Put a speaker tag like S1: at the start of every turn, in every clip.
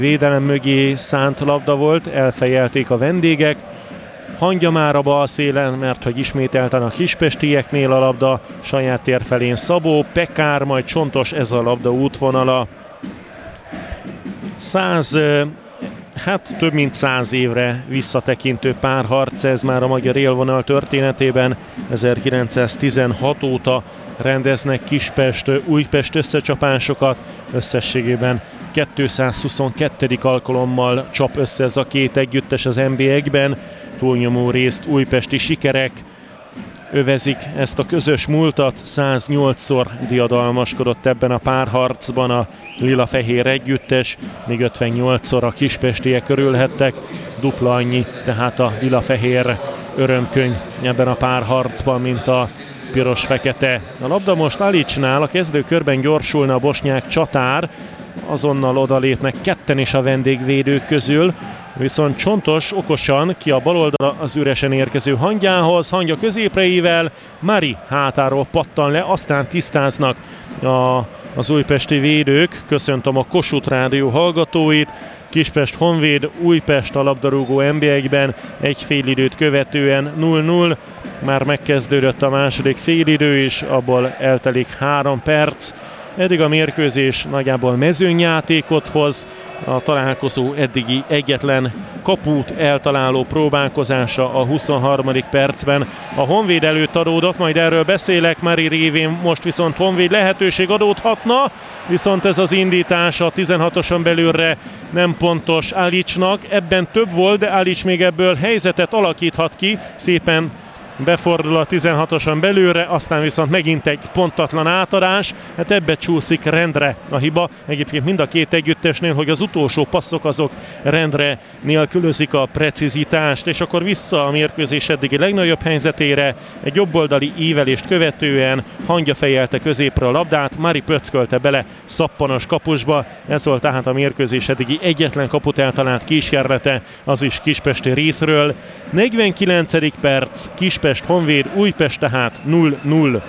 S1: Védelem mögé szánt labda volt, elfejelték a vendégek. Hangya már a bal szélen, mert hogy ismételten a kispestieknél a labda, saját tér felén Szabó, Pekár, majd Csontos, ez a labda útvonala. Több mint 100 évre visszatekintő párharc, ez már a magyar élvonal történetében. 1916 óta rendeznek Kispest-Újpest összecsapásokat, összességében 222. alkalommal csap össze ez a két együttes az NB1-ben. Túlnyomó részt újpesti sikerek övezik ezt a közös múltat, 108-szor diadalmaskodott ebben a párharcban a lila-fehér együttes, míg 58-szor a kispestiek örülhettek, dupla annyi, tehát a lila-fehér örömkönyv ebben a párharcban, mint a piros-fekete. A labda most Alicsnál, a kezdőkörben gyorsulna a bosnyák csatár, azonnal odalépnek ketten is a vendégvédők közül, viszont Csontos okosan ki a bal oldal az üresen érkező Hangyához, Hangya középre ível, Mari hátáról pattan le, aztán tisztáznak az újpesti védők. Köszöntöm a Kossuth Rádió hallgatóit. Kispest Honvéd, Újpest a labdarúgó NB1-ben egy félidőt követően 0-0. Már megkezdődött a második félidő is, abból eltelik 3 perc. Eddig a mérkőzés nagyjából mezőnyjátékot hoz, a találkozó eddigi egyetlen kaput eltaláló próbálkozása a 23. percben a Honvéd előtt adódott, majd erről beszélek, Mari révén most viszont Honvéd lehetőség adódhatna, viszont ez az indítás a 16-oson belülre nem pontos Alicsnak, ebben több volt, de Alics még ebből helyzetet alakíthat ki, szépen befordul a 16-oson belülre, aztán viszont megint egy pontatlan átadás, hát ebbe csúszik rendre a hiba. Egyébként mind a két együttesnél, hogy az utolsó passzok azok rendre nélkülözik a precizitást, és akkor vissza a mérkőzés eddigi legnagyobb helyzetére, egy jobboldali ívelést követően Hangya fejelte középre a labdát, Mari pöckölte bele szappanos kapusba, ez volt tehát a mérkőzés eddigi egyetlen kaput eltalált kísérlete, az is kispesti részről. 49. perc, Kispest Honvéd, Újpest tehát 0-0.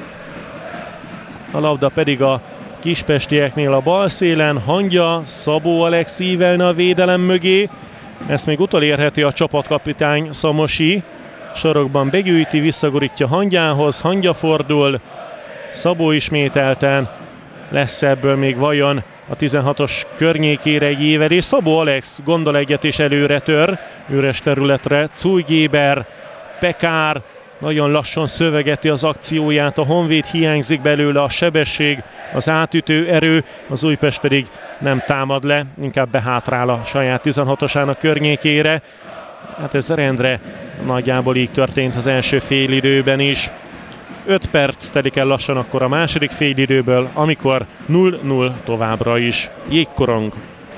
S1: A labda pedig a kispestieknél a bal szélen, Hangya, Szabó Alex ívelne a védelem mögé. Ezt még utolérheti a csapatkapitány Szamosi. Sorokban begyűjti, visszagurítja Hangyához, Hangya fordul, Szabó ismételten, lesz ebből még vajon a 16-os környékére egy évelés. Szabó Alex gondol egyet és előre tör, üres területre, Cújgéber, Pekár nagyon lassan szövegeti az akcióját, a Honvéd hiányzik belőle a sebesség, az átütő erő, az Újpest pedig nem támad le, inkább behátrál a saját 16-osának környékére. Hát ez rendre nagyjából így történt az első félidőben is. 5 perc telik el lassan akkor a második félidőből, amikor 0-0 továbbra is. Jégkorong.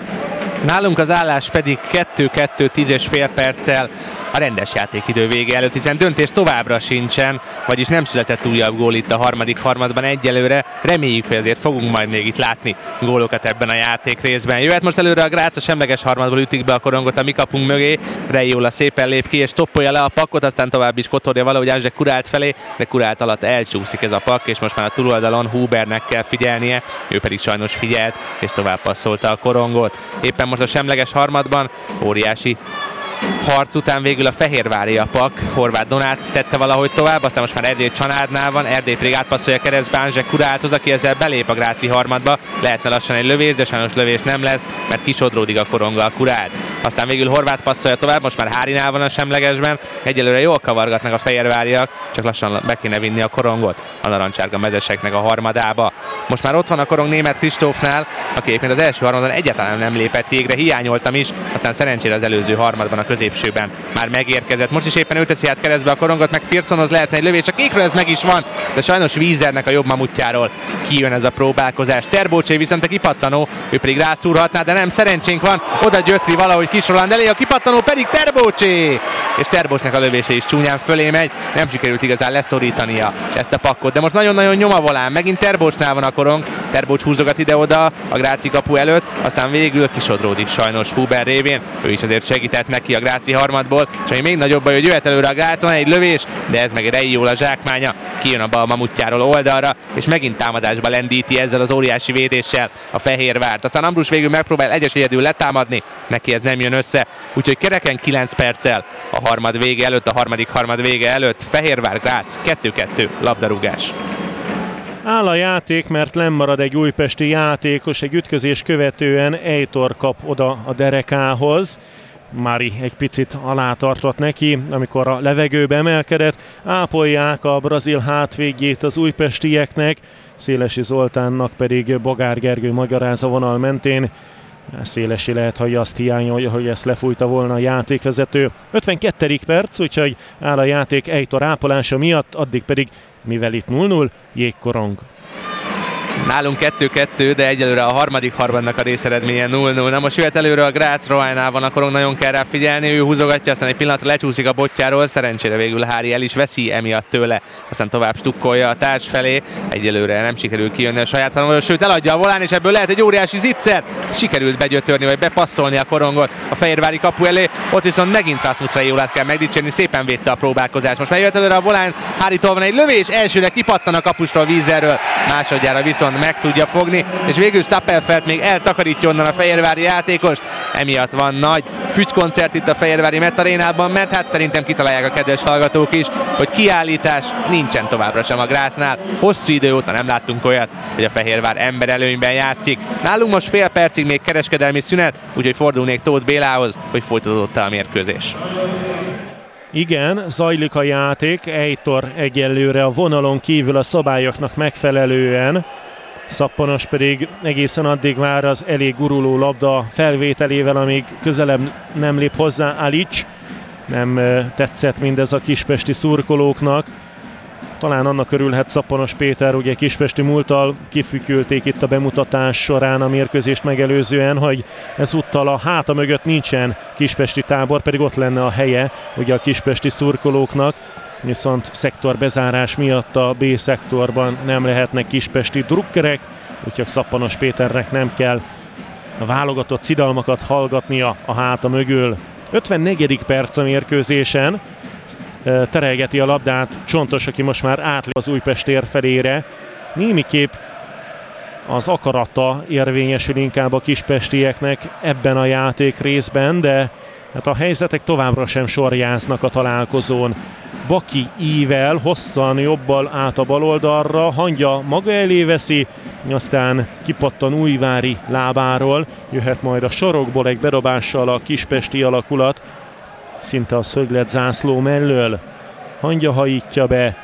S2: Nálunk az állás pedig 2-2 10,5 perccel a rendes játékidő vége előtt, hiszen döntés továbbra sincsen, vagyis nem született újabb gól itt a harmadik harmadban egyelőre. Reméljük, hogy azért fogunk majd még itt látni gólokat ebben a játék részben. Jöhet most előre a Grác, a semleges harmadból ütik be a korongot a mi kapunk mögé. Reiola szépen lép ki és toppolja le a pakkot, aztán tovább is kotorja valahogy Ázse Kurált felé, de Kurált alatt elcsúszik ez a pakk, és most már a túloldalon Hubernek kell figyelnie, ő pedig sajnos figyelt, és tovább passzolta a korongot. Éppen most a semleges harmadban óriási harc után végül a fehérvári a pak, Horváth Donát tette valahogy tovább, aztán most már Erdély Csanádnál van, Erdély pedig átpasszolja keresztbe Ázse Kurálthoz, aki ezzel belép a gráci harmadba, lehetne lassan egy lövés, de sajnos lövés nem lesz, mert kisodródik a koronga a Kurált. Aztán végül Horváth passzolja tovább, most már Hárinál van a semlegesben, egyelőre jól kavargatnak a fehérváriak, csak lassan be kéne vinni a korongot a narancsárga mezeseknek a harmadába. Most már ott van a korong Németh Kristófnál, aki egyébként az első harmadban egyáltalán nem lépett jégre, hiányoltam is, aztán szerencsére az előző harmadban a középsőben már megérkezett. Most is éppen ő teszi át keresztbe a korongot, meg Pearsonhoz lehetne egy lövés, a kékről ez meg is van, de sajnos Vízernek a jobb mamutjáról kijön ez a próbálkozás. Terbócsé viszont egy kipattanó, ő pedig rászúrhatná, de nem, szerencsénk van, oda Gyötri valahogy Kis Roland elé, a kipattanó pedig Terbócsé! És Terbócsnak a lövése is csúnyán fölé megy, nem sikerült igazán leszorítania ezt a pakkot, de most nagyon-nagyon nyom a volán, megint Terbócsnál van a korong, Terbócs húzogat ide-oda a Gráci kapu előtt, aztán végül kisodródik sajnos Huber révén, ő is azért segített neki a Gráci harmadból, és ami még nagyobb baj, hogy jöhet előre a Grác, van egy lövés, de ez meg Reijól a zsákmánya, kijön a bal mamutjáról oldalra, és megint támadásba lendíti ezzel az óriási védéssel a Fehérvárt. Aztán Ambrus végül megpróbál egyedül letámadni, neki ez nem jön össze, úgyhogy kereken 9 perccel a harmad vége előtt, a harmadik harmad vége előtt Fehérvár Grác 2-2 labdarúgás.
S1: Áll a játék, mert lemarad egy újpesti játékos, egy ütközés követően Eitor kap oda a derekához. Mári egy picit alátartott neki, amikor a levegőbe emelkedett. Ápolják a brazil hátvédjét az újpestieknek, Szélesi Zoltánnak pedig Bogár Gergő magyaráz a vonal mentén. Szélesi lehet, hogy azt hiányolja, hogy ezt lefújta volna a játékvezető. 52. perc, úgyhogy áll a játék Eitor ápolása miatt, addig pedig, mivel itt 0-0, jégkorong.
S2: Nálunk 2-2, de egyelőre a harmadik harmadnak a részeredménye 0-0. Na most jöhet előre a Grác, Rohánynál van a korong, nagyon kell rá figyelni, ő húzogatja, aztán egy pillanatra lecsúszik a botjáról, szerencsére végül Hári el is veszi emiatt tőle, aztán tovább stukkolja a társ felé, egyelőre nem sikerül kijönni a saját harmadról, sőt eladja a volán, és ebből lehet egy óriási zicser, sikerült begyötörni, vagy bepasszolni a korongot a fehérvári kapu elé, ott viszont megint Rasmus Reijólát kell megdicsérni, szépen védte a próbálkozást. Most már jöhet előre a volán, Háritól van egy lövés, elsőre kipattan a kapusról Vízerről, másodjára viszont meg tudja fogni, és végül Stappelfeld még eltakarítja onnan a fehérvári játékost. Emiatt van nagy fügykoncert itt a fehérvári Metarénában, mert hát szerintem kitalálják a kedves hallgatók is, hogy kiállítás nincsen továbbra sem a Grácnál. Hosszú idő óta nem láttunk olyat, hogy a Fehérvár emberelőnyben játszik. Nálunk most fél percig még kereskedelmi szünet, úgyhogy fordulnék Tóth Bélához, hogy folytatódott-e a mérkőzés.
S1: Igen, zajlik a játék, Eitor egyelőre a vonalon kívül a szabályoknak megfelelően. Szappanos pedig egészen addig vár az elég guruló labda felvételével, amíg közelebb nem lép hozzá Alics. Nem tetszett mindez a kispesti szurkolóknak. Talán annak örülhet Szappanos Péter, ugye kispesti múlttal kifütyülték itt a bemutatás során a mérkőzést megelőzően, hogy ezúttal a háta mögött nincsen kispesti tábor, pedig ott lenne a helye ugye a kispesti szurkolóknak. Viszont szektorbezárás miatt a B szektorban nem lehetnek kispesti drukkerek, úgyhogy Szappanos Péternek nem kell a válogatott szidalmakat hallgatnia a háta mögül. 54. perc a mérkőzésen, terelgeti a labdát Csontos, aki most már átlép az Újpest tér felére. Némiképp az akarata érvényesül inkább a kispestieknek ebben a játék részben, de hát a helyzetek továbbra sem sorjáznak a találkozón. Baki ível, hosszan jobbal át a baloldalra, Hangya maga elé veszi, aztán kipattan Újvári lábáról, jöhet majd a sorokból egy bedobással a kispesti alakulat, szinte a szöglet zászló mellől. Hangya hajítja be,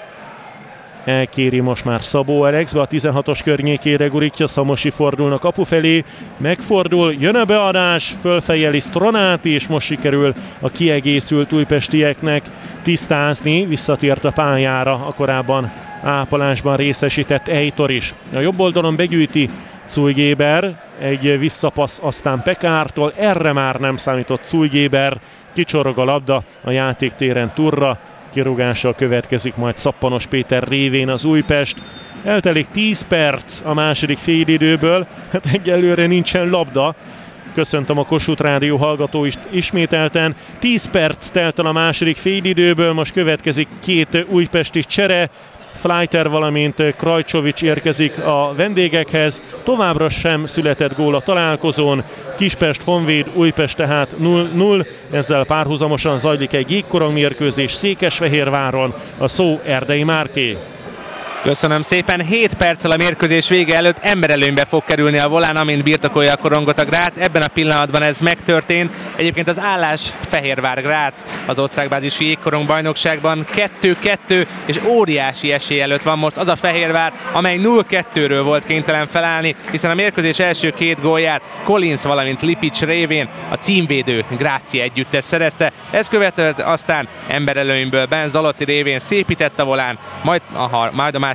S1: elkéri most már Szabó Alexbe, a 16-os környékére gurítja, Szamosi fordulnak kapu felé, megfordul, jön a beadás, fölfejeli Stronati, és most sikerül a kiegészült újpestieknek tisztázni, visszatért a pályára a korábban ápolásban részesített Eitor is. A jobb oldalon begyűjti Cújgéber, egy visszapassz aztán Pekártól, erre már nem számított Cújgéber, kicsorog a labda a játéktéren Turra, kirúgással következik majd Szappanos Péter révén az Újpest. Eltelik 10 perc a második félidőből, hát egyelőre nincsen labda. Köszöntöm a Kossuth Rádió hallgatóit ismételten. 10 perc telt el a második félidőből, most következik két újpesti csere. Fleiter, valamint Krajcsovics érkezik a vendégekhez. Továbbra sem született gól a találkozón. Kispest, Honvéd, Újpest tehát 0-0. Ezzel párhuzamosan zajlik egy jégkorong mérkőzés Székesfehérváron. A szó Erdei Márké.
S2: Köszönöm szépen, 7 perccel a mérkőzés vége előtt emberelőnybe fog kerülni a volán, amint birtokolja a korongot a Grác. Ebben a pillanatban ez megtörtént. Egyébként az állás Fehérvár-Grác az osztrákbázisú jégkorong bajnokságban 2-2, és óriási esély előtt van most az a Fehérvár, amely 0-2-ről volt kénytelen felállni, hiszen a mérkőzés első két gólját Collins, valamint Lipic révén a címvédő Grácia együttes szerezte. Ez követően aztán emberelőnyből Ben Zalotti révén szépített a volán, majd a második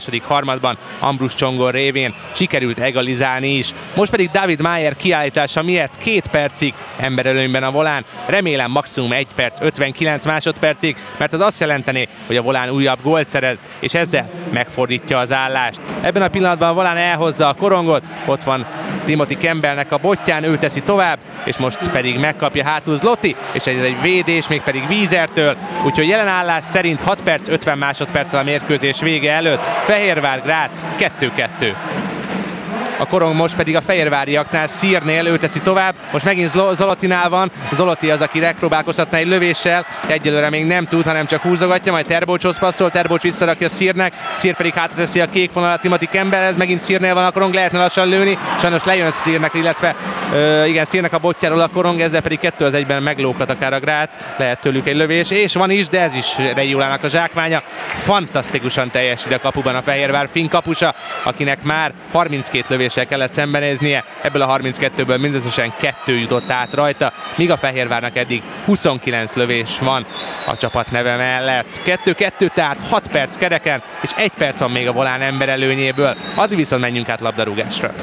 S2: második harmadban Ambrus Csongor révén sikerült egalizálni is. Most pedig David Mayer kiállítása miatt 2 percig emberelőnyben a volán, remélem maximum 1 perc 59 másodpercig, mert az azt jelenteni, hogy a volán újabb gólt szerez, és ezzel megfordítja az állást. Ebben a pillanatban a volán elhozza a korongot, ott van Timothy Campbellnek a botján, ő teszi tovább, és most pedig megkapja hátul Zloty, és ez egy védés, mégpedig Wiesertől, úgyhogy jelen állás szerint 6 perc 50 másodperccel a mérkőzés vége előtt. Fehérvár Grác 2-2. A korong most pedig a fehérváriaknál, Szírnél, ő teszi tovább, most megint Zolotinál van, Zoloty az, aki megpróbálkozhatna egy lövéssel, egyelőre még nem tud, hanem csak húzogatja, majd Terbocshoz passzol, Terbocs visszarakja Szírnek, Szír pedig hátra teszi a kék vonalat Timothy Campbellhez, megint Szírnél van a korong, lehetne lassan lőni, sajnos lejön Szírnek, illetve igen, Szírnek a botjáról a korong, ezzel pedig 2-1-ben meglókat akár a Grác, lehet tőlük egy lövés, és van is, de ez is Regiulának a zsákmánya, fantasztikusan teljesít a kapuban a Fehérvár finn kapusa, akinek már 32 lövéssel kellett szembenéznie, ebből a 32-ből mindösszesen 2 jutott át rajta, míg a Fehérvárnak eddig 29 lövés van a csapat neve mellett. 2-2, tehát 6 perc kereken, és 1 perc van még a volán emberelőnyéből. Addig viszont menjünk át labdarúgásra.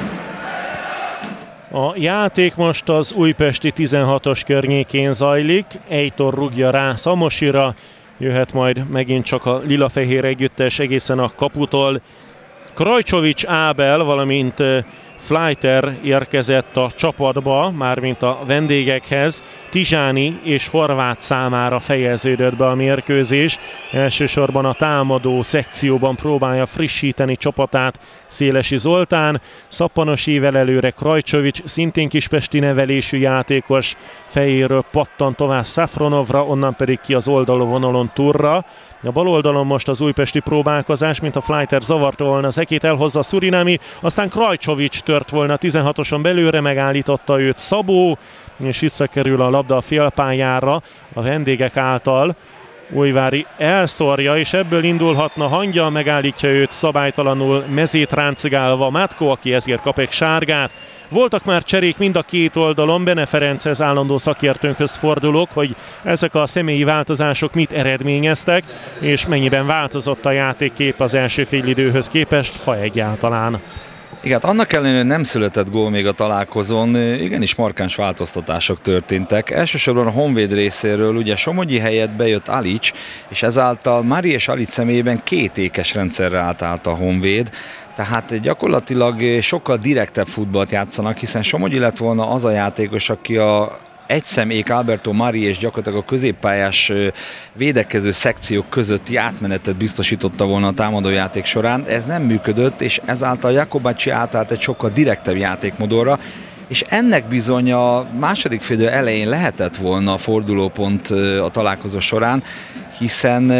S1: A játék most az újpesti 16-os környékén zajlik, Eitor rúgja rá Szamosira, jöhet majd megint csak a lila-fehér együttes egészen a kaputól. Krajcsovics Ábel, valamint Fleiter érkezett a csapatba, mármint a vendégekhez. Tizsáni és Horváth számára fejeződött be a mérkőzés. Elsősorban a támadó szekcióban próbálja frissíteni csapatát Szélesi Zoltán. Szappanos Ével előre Krajcsovics, szintén kispesti nevelésű játékos, fejéről pattan tovább Szafronovra, onnan pedig ki az oldalvonalon Turra. A bal oldalon most az újpesti próbálkozás, mint a Fleiter zavarta volna Zekét, elhozza a Surinami, aztán Krajcsovics tört volna 16-oson belőle, megállította őt Szabó, és visszakerül a labda a félpályára a vendégek által. Újvári elszórja, és ebből indulhatna Hangya, megállítja őt szabálytalanul mezét ráncigálva Matko, aki ezért kap egy sárgát. Voltak már cserék mind a két oldalon, Bene Ferenchez állandó szakértőnkhöz fordulok, hogy ezek a személyi változások mit eredményeztek, és mennyiben változott a játékkép az első félidőhöz képest, ha egyáltalán.
S3: Igen, annak ellenére, hogy nem született gól még a találkozón, igenis markáns változtatások történtek. Elsősorban a Honvéd részéről, ugye Somogyi helyett bejött Alics, és ezáltal Mári és Alics személyében 2 ékes rendszerre átállt a Honvéd. Tehát gyakorlatilag sokkal direktebb futballt játszanak, hiszen Somogyi lett volna az a játékos, aki a egyszemélyk Alberto Mari és gyakorlatilag a középpályás védekező szekciók közötti átmenetet biztosította volna a támadójáték során. Ez nem működött, és ezáltal Jakobacsi átállt egy sokkal direktebb játékmodorra, és ennek bizony a második félidő elején lehetett volna a fordulópont a találkozó során, hiszen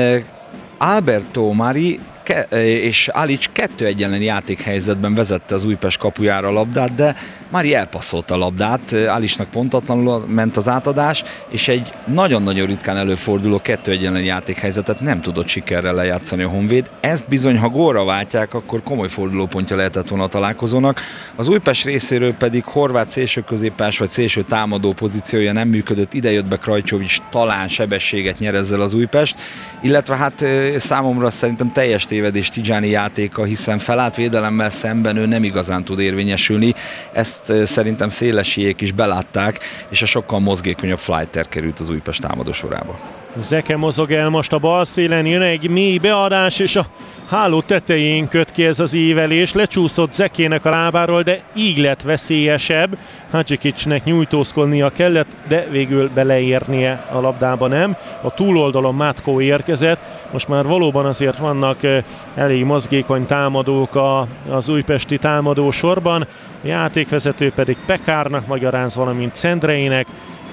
S3: Alberto Mari és Alics 2-1 elleni játékhelyzetben vezette az Újpest kapujára a labdát, de Mari elpasszolta a labdát, Alicsnak pontatlanul ment az átadás, és egy nagyon-nagyon ritkán előforduló 2-1 elleni játékhelyzetet nem tudott sikerrel lejátszani a Honvéd. Ezt bizony, ha gólra váltják, akkor komoly fordulópontja lehetett volna a találkozónak. Az Újpest részéről pedig Horváth szélsőközéppályás vagy szélső támadó pozíciója nem működött, ide jött be Krajcsovics, talán sebességet nyer ezzel az Újpest, illetve hát számomra szerintem teljes tévedés Tizsáni játéka, hiszen felállt védelemmel szemben ő nem igazán tud érvényesülni. Ezt szerintem Szélesiék is belátták, és a sokkal mozgékonyabb Fleiter került az Újpest támadó sorába.
S1: Zeke mozog el most a bal szélen, jön egy mély beadás, és a háló tetején köt ki ez az ívelés. Lecsúszott Zekének a lábáról, de így lett veszélyesebb. Hadzsikicnek nyújtózkodnia kellett, de végül beleérnie a labdába nem. A túloldalon Matko érkezett. Most már valóban azért vannak elég mozgékony támadók az újpesti támadó sorban. A játékvezető pedig Pekárnak magyaráz, valamint Szendreinek.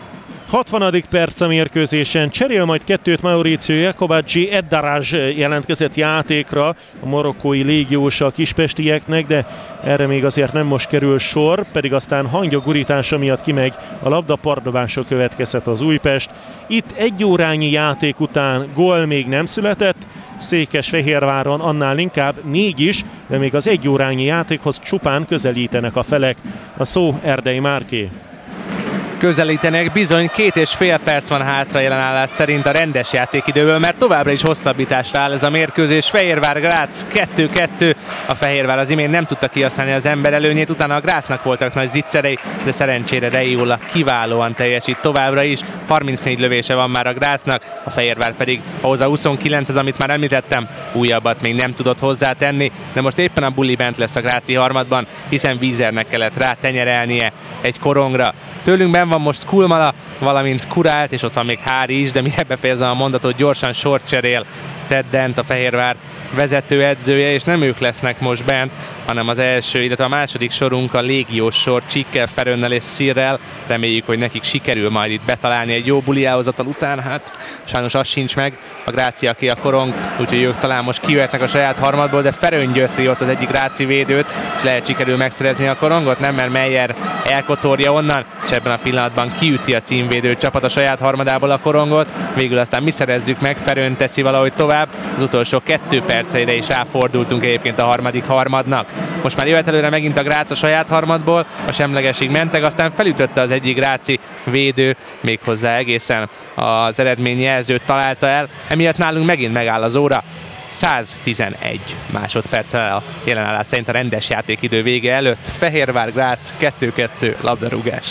S1: 60. perc a mérkőzésen, cserél majd 2-t Mauricio Jakobacsi, Eddarázs jelentkezett játékra, a marokkói légiós a kispestieknek, de erre még azért nem most kerül sor, pedig aztán Hangya gurítása miatt kimegy a labda, pardobásra következett az Újpest. Itt 1 órányi játék után gól még nem született, Székesfehérváron annál inkább 4 is, de még az 1 órányi játékhoz csupán közelítenek a felek. A szó Erdei Márké.
S2: közelítenek. Bizony 2,5 perc van hátra jelenállás szerint a rendes játékidőből, mert továbbra is hosszabbításra áll ez a mérkőzés. Fehérvár-Grác 2-2. A Fehérvár az imént nem tudta kihasználni az ember előnyét, utána a Grácnak voltak nagy zicserei, de szerencsére Reiola kiválóan teljesít továbbra is. 34 lövése van már a Grácnak, a Fehérvár pedig ahhoz a 29, az amit már említettem, újabbat még nem tudott hozzátenni, de most éppen a buli bent lesz a gráci harmadban, hiszen Vízernek kellett rá tenyerelnie egy korongra. Tőlünk benn van most Kulmala, valamint Kurált, és ott van még Hári is, de mire befejezem a mondatot, gyorsan sort cserél Ted Dent, a Fehérvár vezetőedzője, és nem ők lesznek most bent, hanem az első, illetve a második sorunk a légiós sor Csikkel, Ferönnel és Szirrel. Reméljük, hogy nekik sikerül majd itt betalálni egy jó buli áhozatal után, hát sajnos az sincs meg. A Grácia ki a korong, úgyhogy ők talán most kijöhetnek a saját harmadból, de Ferönn gyötri ott az egyik gráci védőt, és lehet sikerül megszerezni a korongot, nem, mert Meyer elkotorja onnan, és ebben a pillanatban kiüti a címvédő csapat a saját harmadából a korongot. Végül aztán mi szerezzük meg, Ferönn teszi valahogy tovább, az utolsó 2 perceire is ráfordultunk egyébként a harmadik harmadnak. Most már jöhet előre megint a Grác a saját harmadból, a semlegesig mentek, aztán felütötte az egyik gráci védő, méghozzá egészen az eredményjelzőt találta el, emiatt nálunk megint megáll az óra. 111 másodperccel a jelenállás szerint a rendes játékidő vége előtt. Fehérvár-Grác 2-2 labdarúgás.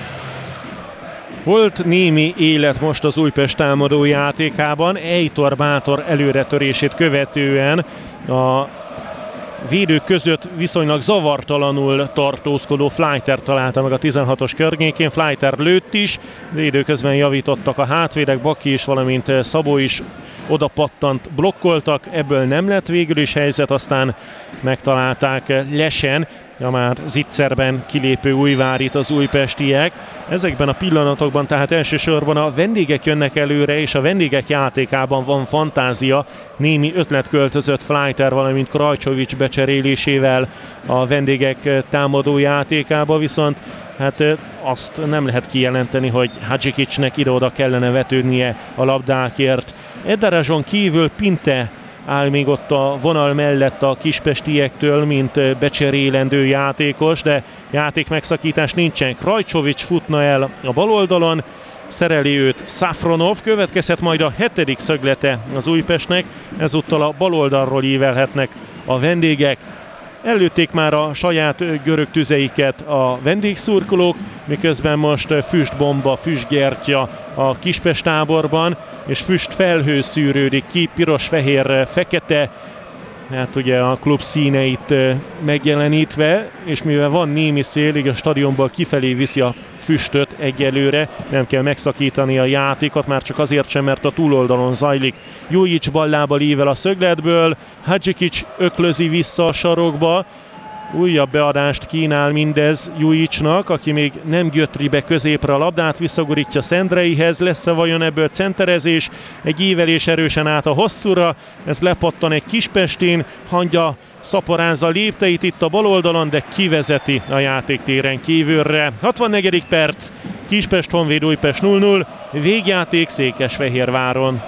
S1: Volt némi élet most az Újpest támadó játékában, Eitor Bátor előretörését követően a védők között viszonylag zavartalanul tartózkodó Fleiter találta meg a 16-os környékén. Fleiter lőtt is, de időközben javítottak a hátvédek, Baki is, valamint Szabó is oda pattant, blokkoltak, ebből nem lett végül is helyzet, aztán megtalálták Lesen, a már zicserben kilépő Újvárit az újpestiek. Ezekben a pillanatokban tehát elsősorban a vendégek jönnek előre, és a vendégek játékában van fantázia. Némi ötlet költözött Fleiter, valamint Krajcsovics becserélésével a vendégek támadó játékába, viszont hát azt nem lehet kijelenteni, hogy Hadzsikicnek ide-oda kellene vetődnie a labdákért. Ederazson kívül Pinte áll még ott a vonal mellett a kispestiektől, mint becserélendő játékos, de játék megszakítás nincsen. Krajcsovics futna el a bal oldalon, szereli őt Safronov, következhet majd a 7. szöglete az Újpestnek, ezúttal a bal oldalról ívelhetnek a vendégek. Előtték már a saját görög tüzeiket a vendégszurkolók, miközben most füstbomba, füstgertya a Kispest táborban, és füstfelhő szűrődik ki, piros, fehér, fekete, hát ugye a klub színeit megjelenítve, és mivel van némi szél, így a stadionból kifelé viszi a füstöt egyelőre, nem kell megszakítani a játékot, már csak azért sem, mert a túloldalon zajlik. Jujic ballába ível a szögletből, Hadzsikic öklözi vissza a sarokba, újabb beadást kínál mindez Jujicnak, aki még nem götri be középre a labdát, visszagurítja Szendreihez, lesz-e vajon ebből centerezés, egy ívelés erősen át a hosszúra, ez lepattan egy Kispestin, Hangya szaporázza lépteit itt a bal oldalon, de kivezeti a játéktéren kívülre. 64. perc, Kispest Honvéd Újpest 0-0, végjáték Székesfehérváron.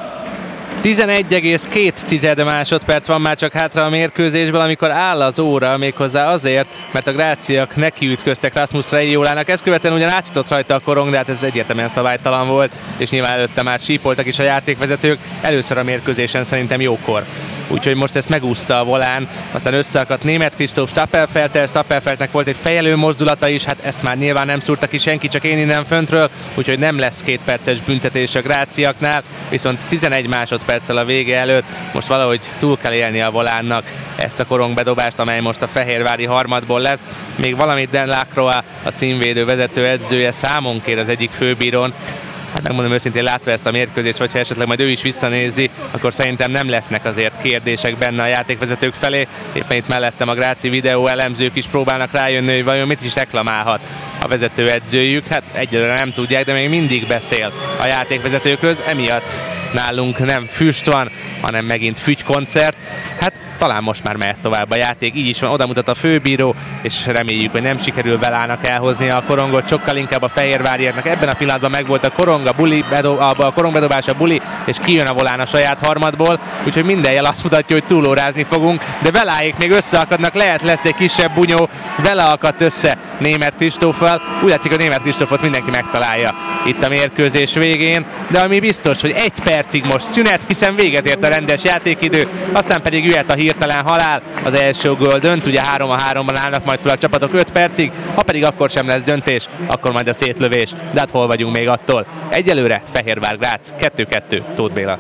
S2: 11,2 másodperc van már csak hátra a mérkőzésből, amikor áll az óra, méghozzá azért, mert a gráciak nekiütköztek Rasmus Reiolának. Ezt követően ugyan átjutott rajta a korong, de hát ez egyértelműen szabálytalan volt, és nyilván előtte már sípoltak is a játékvezetők. Először a mérkőzésen szerintem jókor. Úgyhogy most ezt megúszta a volán, aztán összeakadt Németh Kristóf Stapelfelttel, Stapelfeltnek volt egy fejelő mozdulata is, hát ezt már nyilván nem szúrta ki senki, csak én innen föntről, úgyhogy nem lesz 2 perces büntetés a gráciaknál, viszont 11 másodperccel a vége előtt most valahogy túl kell élni a volánnak ezt a korongbedobást, amely most a fehérvári harmadból lesz. Még valamit Dan Lacroix, a címvédő vezető edzője számon kér az egyik főbírón. Hát megmondom őszintén, látva ezt a mérkőzést, vagy ha esetleg majd ő is visszanézi, akkor szerintem nem lesznek azért kérdések benne a játékvezetők felé. Éppen itt mellettem a gráci videó elemzők is próbálnak rájönni, hogy vajon mit is reklamálhat a vezetőedzőjük. Hát egyelőre nem tudják, de még mindig beszél a játékvezetőköz, emiatt nálunk nem füst van, hanem megint fügykoncert. Hát talán most már mehet tovább a játék. Így is van, oda mutat a főbíró, és reméljük, hogy nem sikerül Velának elhozni a korongot, sokkal inkább a fehérváriaknak. Ebben a pillanatban megvolt a korong, a korongbedobás, a buli, és kijön a volán a saját harmadból, úgyhogy minden jel azt mutatja, hogy túlórázni fogunk, de Veláék még összeakadnak, lehet lesz egy kisebb bunyó, Vele akadt össze Németh Kristóffal, úgy látszik, hogy Németh Kristófot mindenki megtalálja itt a mérkőzés végén, de ami biztos, hogy 1 percig most szünet, hiszen véget ért a rendes játékidő, aztán pedig jöhet a hirtelen halál, az első gól dönt, ugye 3-3-ban állnak majd fel a csapatok 5 percig, ha pedig akkor sem lesz döntés, akkor majd a szétlövés, de hát hol vagyunk még attól. Egyelőre Fehérvár Grác 2-2, Tóth Béla.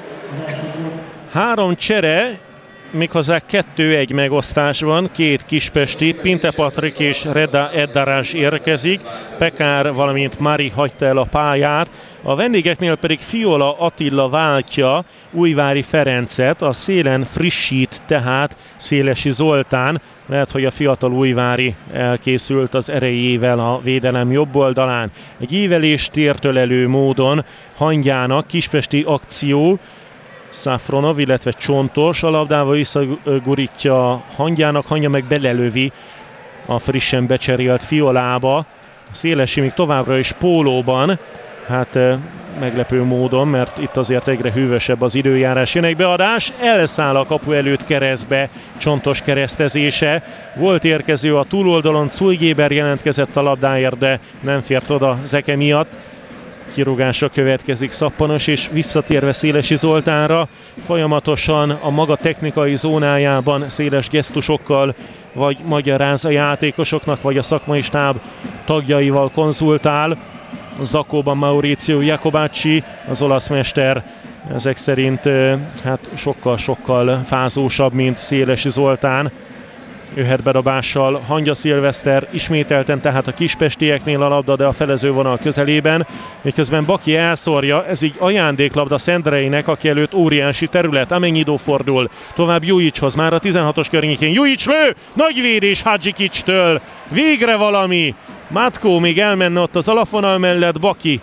S1: 3 csere, méghozzá 2-1 megosztásban, 2 kispesti, Pinte Patrik és Reda Eddarás érkezik, Pekár, valamint Mari hagyta el a pályát, a vendégeknél pedig Fiola Attila váltja Újvári Ferencet, a szélen frissít tehát Szélesi Zoltán, lehet, hogy a fiatal újvári elkészült az erejével a védelem jobb oldalán. Egy ívelést értölelő módon Hangyának kispesti akció, Szafronov, illetve Csontos a labdával visszagurítja Hangyának, Hangya meg belelövi a frissen becserélt Fiolába. Szélesi még továbbra is pólóban, hát meglepő módon, mert itt azért egyre hűvösebb az időjárás. Jön egy beadás, elszáll a kapu előtt keresztbe Csontos keresztezése. Volt érkező a túloldalon, Czulgéber jelentkezett a labdáért, de nem fért oda Zeke miatt. Kirúgása következik Szappanos, és visszatérve Szélesi Zoltánra, folyamatosan a maga technikai zónájában széles gesztusokkal vagy magyaráz a játékosoknak, vagy a szakmai stáb tagjaival konzultál. Zakóban Mauricio Jacobacci, az olasz mester, ezek szerint hát sokkal fázósabb, mint Szélesi Zoltán. Jöhet bedobással Hangya Szilveszter, ismételten tehát a kispestieknél a labda, de a felezővonal közelében, miközben Baki elszórja, ez így ajándéklabda Szendreinek, aki előtt óriási terület, Amennyidó fordul, tovább Jujicshoz, már a 16-os környékén, Jujics lő, nagy védés Hadzsikicstől, végre valami, Matkó még elmenne ott az alapvonal mellett, Baki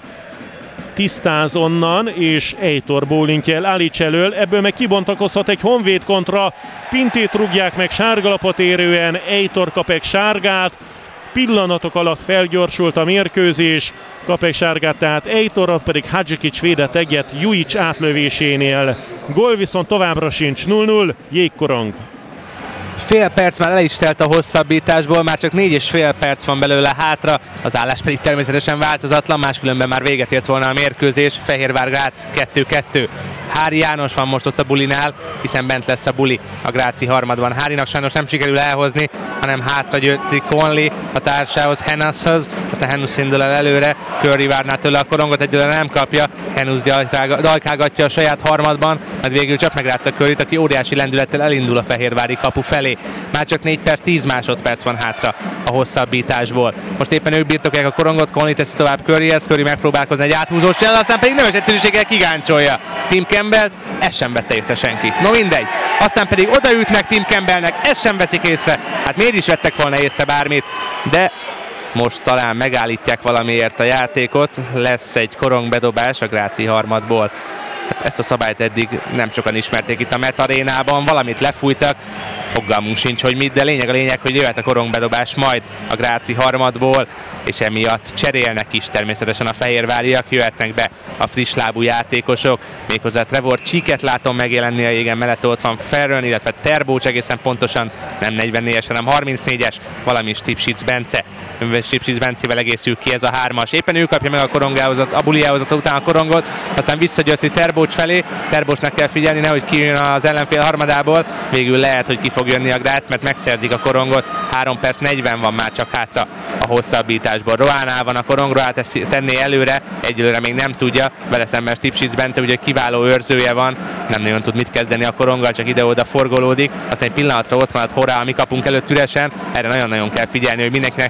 S1: tisztáz onnan, és Eitor bólinkja el Alic elől, ebből meg kibontakozhat egy Honvéd kontra, Pintét rúgják meg sárgalapot érően, Eitor kap egy sárgát, pillanatok alatt felgyorsult a mérkőzés, kap egy sárgát, tehát Eitor, pedig Hadzsikics védett egyet Jujics átlövésénél. Gól viszont továbbra sincs, 0-0, Jégkorong.
S2: Fél perc már el is telt a hosszabbításból, már csak 4,5 perc van belőle hátra, az állás pedig természetesen változatlan, máskülönben már véget ért volna a mérkőzés. Fehérvár Grác 2-2. Hári János van most ott a bulinál, hiszen bent lesz a buli a gráci harmadban. Hárinak sajnos nem sikerül elhozni, hanem hátra győtti Conley a társához, Henushoz, aztán Henus indul el előre, Curry várná tőle a korongot, egyelőre nem kapja, Henus dajkálgatja a saját harmadban, majd végül csak megrácca Curryt, aki óriási lendülettel elindul a fehérvári kapu felé. Már csak 4 perc, 10 másodperc van hátra a hosszabbításból. Most éppen ők birtokolják a korongot, Conley teszi tovább Curryhez, Curry megpróbálkozni egy áthúzós csel, aztán pedig nemes egyszerűséggel kigáncsolja Tim Campbellt, ezt sem vette észre senki. No mindegy, aztán pedig odaütnek Tim Campbellnek, ezt sem veszik észre, hát miért is vettek volna észre bármit, de most talán megállítják valamiért a játékot, lesz egy korongbedobás a gráci harmadból. Hát ezt a szabályt eddig nem sokan ismerték itt a Met Arénában, valamit lefújtak, fogalmunk sincs, hogy mit, de a lényeg, hogy jöhet a korongbedobás majd a gráci harmadból, és emiatt cserélnek is természetesen a fehérváriak, jöhetnek be a friss lábú játékosok, méghozzá Trevor Cheeket látom megjelenni a jégen, mellett ott van Ferrön, illetve Terbócs, egészen pontosan nem 44-es, hanem 34-es, valamint Stipsic Bence. Stipsic Bencével egészül ki ez a 3-as. Éppen ő kapja meg a buliáhozat után a korongot, aztán visszagyötti Terbócs felé. Terbócsnak kell figyelni, nehogy kijön az ellenfél harmadából. Végül lehet, hogy ki fog jönni a Grác, mert megszerzik a korongot. 3 perc 40 van már csak hátra a hosszabbításból. Roánál van a korong, Roán tenné előre, egyelőre még nem tudja, vele szemben Stipsic Bence, ugye kiváló őrzője van, nem nagyon tud mit kezdeni a koronggal, csak ide-oda forgolódik. Aztán egy pillanatra ott maradt Horá a mi kapunk előtt üresen, erre nagyon-nagyon kell figyelni, hogy mindenkinek meglegyen a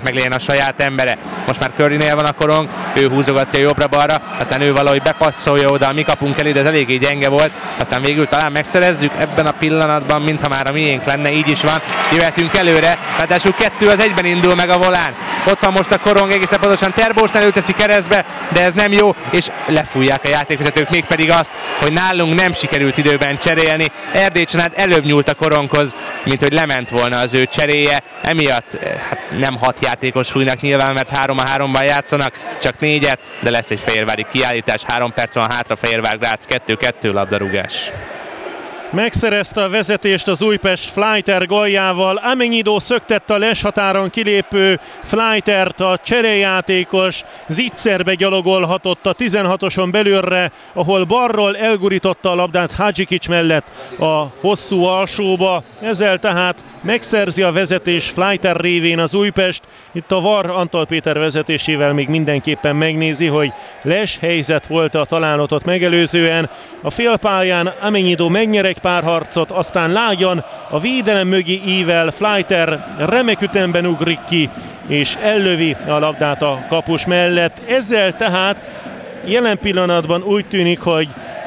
S2: saját embere. Most már Currynél van a korong, ő húzogatja jobbra-balra, aztán ő valahogy bepasszolja oda a mi kapunk elé, de ez eléggé gyenge volt, aztán végül talán megszerezzük ebben a pillanatban, mintha már a miénk lenne, így is van, jöhetünk előre, ráadásul 2-1-ben indul meg a volán. Ott van most a korong, egészen pontosan Terbósnál előteszi keresztbe, de ez nem jó, és lefújják a játékvezetők, mégpedig azt, hogy nálunk nem sikerült időben cserélni. Erdély Csanád előbb nyúlt a koronghoz, mint hogy lement volna az ő cseréje, emiatt hát nem 6 játékos fújnak nyilván, mert 3-3-ban játszanak, csak 4-et, de lesz egy fehérvári kiállítás, 3 perc van hátra, Fehérvár Grác 2-2 labdarúgás.
S1: Megszerezte a vezetést az Újpest Fleiter góljával. Amennyidó szöktette a leshatáron kilépő Fleitert, a cserejátékos zicserbe gyalogolhatott a 16-oson belülre, ahol balról elgurította a labdát Hadzsikics mellett a hosszú alsóba. Ezzel tehát megszerzi a vezetés Fleiter révén az Újpest. Itt a VAR Antall Péter vezetésével még mindenképpen megnézi, hogy les helyzet volt a találatot megelőzően. A félpályán Amennyidó megnyer egy párharcot, aztán lágyan a védelem mögé ível Fleiter remek ütemben ugrik ki, és ellövi a labdát a kapus mellett. Ezzel tehát jelen pillanatban úgy tűnik, hogy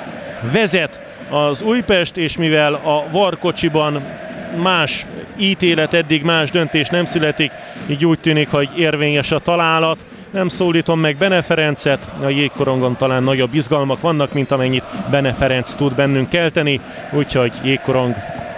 S1: vezet az Újpest, és mivel a VAR kocsiban más ítélet, eddig más döntés nem születik, így úgy tűnik, hogy érvényes a találat. Nem szólítom meg Bene Ferencet, a jégkorongon talán nagyobb izgalmak vannak, mint amennyit Bene Ferenc tud bennünk kelteni, úgyhogy jégkorong.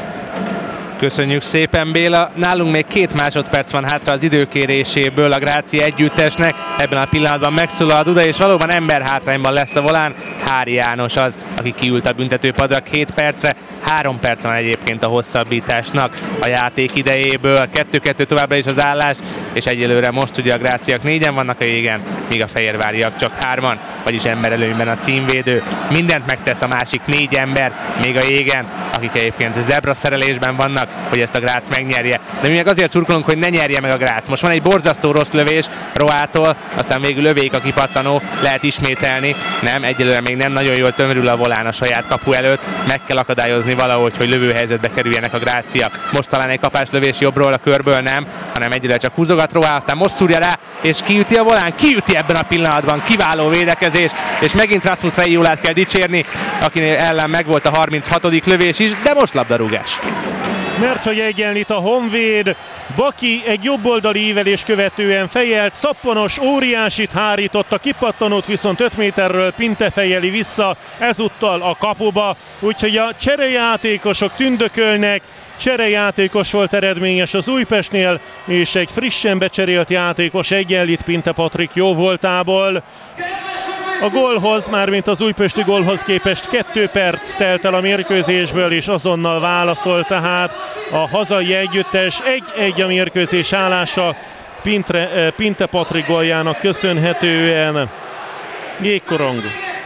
S2: Köszönjük szépen, Béla. Nálunk még 2 másodperc van hátra az időkéréséből a Grácia együttesnek. Ebben a pillanatban megszólal a duda, és valóban emberhátrányban lesz a volán. Hári János az, aki kiült a büntetőpadra 2 percre. 3 perc van egyébként a hosszabbításnak a játék idejéből. 2-2 továbbra is az állás, és egyelőre most ugye a gráciak 4-en vannak a jégen, míg a fehérváriak csak 3-an, vagyis emberelőnyben a címvédő. Mindent megtesz a másik 4 ember még a jégen, akik egyébként zebra szerelésben vannak, hogy ezt a Grác megnyerje. De mi meg azért szurkolunk, hogy ne nyerje meg a Grác. Most van egy borzasztó rossz lövés Roától, aztán végül lövék a kipattanó, lehet ismételni. Nem, egyelőre még nem nagyon jól tömörül a volán a saját kapu előtt. Meg kell akadályozni valahogy, hogy lövőhelyzetbe kerüljenek a gráciak. Most talán egy kapáslövés jobbról, a körből nem, hanem egyelőre csak húzogat Roá, aztán most szúrja rá, és kiüti a volán, kiüti ebben a pillanatban, kiváló védekezés, és megint Rasmus Reiulát kell dicsérni, akinél ellen megvolt a 36. lövés is, de most labdarúgás.
S1: Mert hogy egyenlít a Honvéd, Baki egy jobboldali ívelés követően fejelt, szappanos, óriásit hárított, a kipattanót viszont 5 méterről Pinte fejeli vissza, ezúttal a kapuba, úgyhogy a cserejátékosok tündökölnek, cserejátékos volt eredményes az Újpestnél, és egy frissen becserélt játékos egyenlít Pinte Patrik jóvoltából. A gólhoz, mármint az újpesti gólhoz képest 2 perc telt el a mérkőzésből, és azonnal válaszol tehát a hazai együttes. 1-1 a mérkőzés állása Pinte Patrik góljának köszönhetően. Jégkorong.